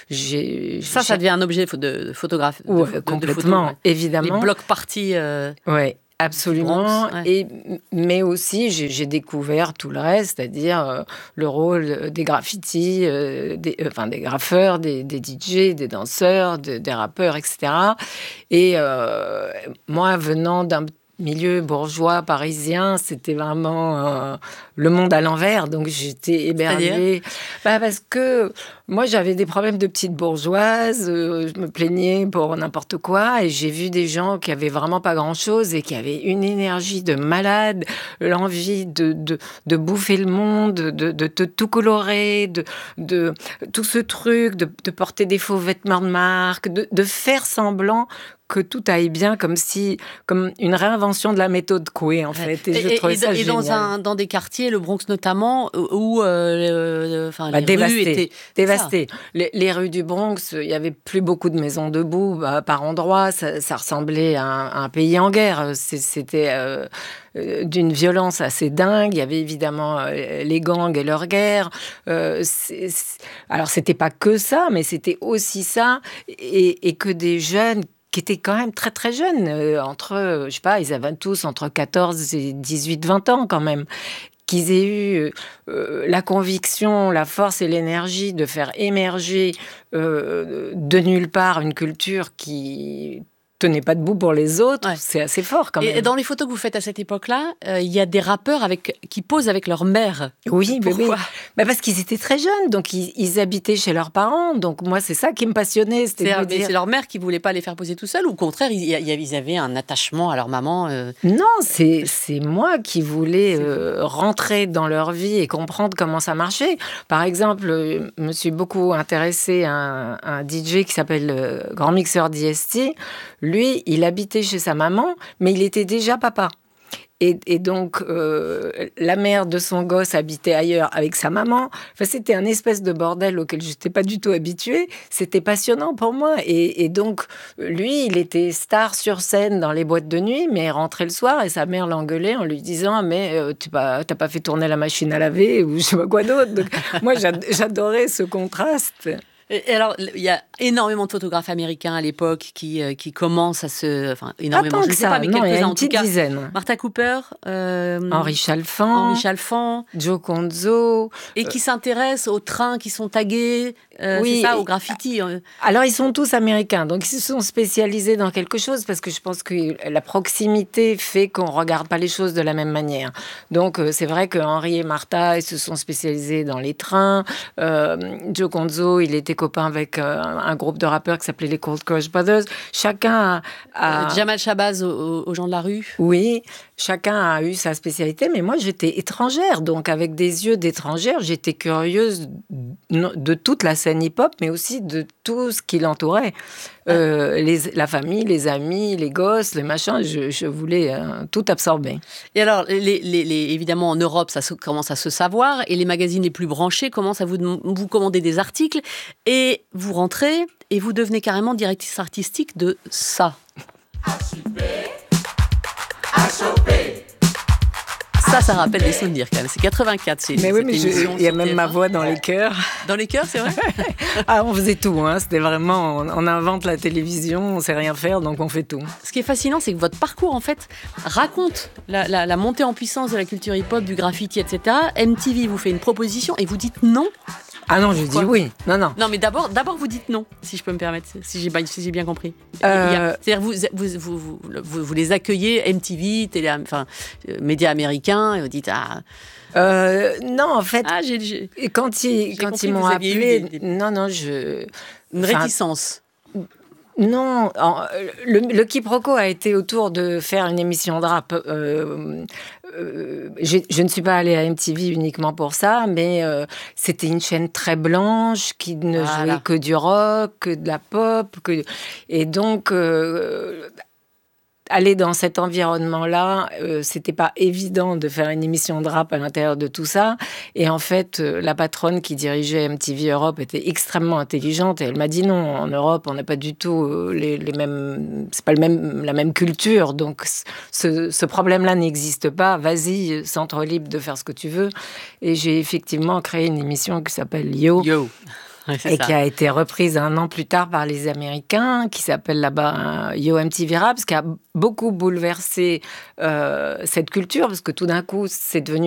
J'ai, ça, j'ai... ça devient un objet de, de photographie. Ouais, de, complètement, de photo, ouais. Évidemment. Les blocs parties. Euh... Ouais. Absolument. Bronx, ouais. Et, mais aussi, j'ai, j'ai découvert tout le reste, c'est-à-dire euh, le rôle des graffitis, euh, des, euh, enfin, des graffeurs, des, des D J, des danseurs, de, des rappeurs, et cetera. Et euh, moi, venant d'un milieu bourgeois parisien, c'était vraiment euh, le monde à l'envers. Donc, j'étais éberluée. Bah, parce que moi, j'avais des problèmes de petite bourgeoise. Euh, je me plaignais pour n'importe quoi. Et j'ai vu des gens qui avaient vraiment pas grand-chose et qui avaient une énergie de malade, l'envie de, de, de bouffer le monde, de, de, de, de tout colorer, de, de tout ce truc, de, de porter des faux vêtements de marque, de, de faire semblant que tout aille bien, comme si, comme une réinvention de la méthode Coué, en fait. Et, et je trouvais et, ça et génial. dans, un, dans des quartiers, le Bronx notamment, où euh, enfin, bah, les dévasté, rues étaient... Dévasté. Les, les rues du Bronx, il n'y avait plus beaucoup de maisons debout bah, par endroits. Ça, ça ressemblait à un, à un pays en guerre. C'était euh, d'une violence assez dingue. Il y avait évidemment euh, les gangs et leur guerre. Euh, c'est, c'est... Alors, c'était pas que ça, mais c'était aussi ça. Et, et que des jeunes qui étaient quand même très très jeunes, euh, entre, euh, je sais pas, ils avaient tous entre quatorze et dix-huit vingt ans quand même, qu'ils aient eu euh, la conviction, la force et l'énergie de faire émerger euh, de nulle part une culture qui tenait pas debout pour les autres, ouais. C'est assez fort quand même. Et dans les photos que vous faites à cette époque-là, il euh, y a des rappeurs avec, qui posent avec leur mère. Oui, pourquoi oui. Bah parce qu'ils étaient très jeunes, donc ils, ils habitaient chez leurs parents. Donc moi, c'est ça qui me passionnait. C'était c'est, de dire... c'est leur mère qui voulait pas les faire poser tout seuls, ou au contraire, ils, ils avaient un attachement à leur maman. Euh... Non, c'est c'est moi qui voulais euh, rentrer dans leur vie et comprendre comment ça marchait. Par exemple, je me suis beaucoup intéressée à un, à un D J qui s'appelle euh, Grand Mixeur D S T. Lui, il habitait chez sa maman, mais il était déjà papa. Et, et donc, euh, la mère de son gosse habitait ailleurs avec sa maman. Enfin, c'était un espèce de bordel auquel je n'étais pas du tout habituée. C'était passionnant pour moi. Et, et donc, lui, il était star sur scène dans les boîtes de nuit, mais rentrait le soir et sa mère l'engueulait en lui disant « Mais euh, tu n'as pas, pas fait tourner la machine à laver » ou je ne sais pas quoi d'autre. Donc, moi, j'adorais ce contraste. Et alors, il y a énormément de photographes américains à l'époque qui, euh, qui commencent à se... Enfin, énormément, je ne sais ça, pas, mais non, quelques-uns en une tout cas. Dizaine. Martha Cooper, euh, Henri Chalfant, Henri Chalfant, Joe Conzo. Et qui s'intéressent aux trains qui sont tagués, euh, oui, c'est ça, aux graffitis. Alors, ils sont tous américains, donc ils se sont spécialisés dans quelque chose parce que je pense que la proximité fait qu'on ne regarde pas les choses de la même manière. Donc, c'est vrai que Henri et Martha, ils se sont spécialisés dans les trains. Euh, Joe Conzo, il était copain avec... Euh, un groupe de rappeurs qui s'appelait les Cold Crush Brothers. Chacun a... a... Jamal Shabazz aux, aux gens de la rue. Oui, chacun a eu sa spécialité, mais moi, j'étais étrangère. Donc, avec des yeux d'étrangère, j'étais curieuse de toute la scène hip-hop, mais aussi de tout ce qui l'entourait. Euh, les, la famille, les amis, les gosses, les machins, je, je voulais euh, tout absorber. Et alors, les, les, les, évidemment, en Europe, ça se, commence à se savoir, et les magazines les plus branchés commencent à vous, vous commander des articles, et vous rentrez, et vous devenez carrément directrice artistique de ça. Ça, ça rappelle des souvenirs quand même. C'est quatre-vingt-quatre. C'est, mais oui, mais il y a même ma voix dans les chœurs. Dans les chœurs, c'est vrai. Ah, on faisait tout. Hein. C'était vraiment, on, on invente la télévision, on sait rien faire, donc on fait tout. Ce qui est fascinant, c'est que votre parcours, en fait, raconte la, la, la montée en puissance de la culture hip-hop, du graffiti, et cetera. M T V vous fait une proposition et vous dites non. Ah non, je dis oui. Non, non. Non, mais d'abord, d'abord vous dites non, si je peux me permettre, si j'ai, si j'ai bien compris. Euh... Il y a, c'est-à-dire vous vous, vous, vous, vous, vous les accueillez, M T V, télé, enfin, euh, médias américains, et vous dites ah. Euh, non, en fait, ah, j'ai, j'ai, quand ils, quand ils m'ont appelé, des, des... non, non, je... Une réticence. Enfin, non, le, le quiproquo a été autour de faire une émission de rap. Euh, euh, je, je ne suis pas allée à M T V uniquement pour ça, mais euh, c'était une chaîne très blanche qui ne voilà. jouait que du rock, que de la pop. Que... Et donc, euh, aller dans cet environnement-là, euh, c'était pas évident de faire une émission de rap à l'intérieur de tout ça. Et en fait, euh, la patronne qui dirigeait M T V Europe était extrêmement intelligente et elle m'a dit non, en Europe, on n'a pas du tout euh, les, les mêmes, c'est pas le même, la même culture, donc ce, ce problème-là n'existe pas. Vas-y, centre libre de faire ce que tu veux. Et j'ai effectivement créé une émission qui s'appelle Yo. Yo. Ouais, et ça. Qui a été reprise un an plus tard par les Américains, qui s'appelle là-bas Yo M T V Rap, ce qui a beaucoup bouleversé euh, cette culture, parce que tout d'un coup, c'est devenu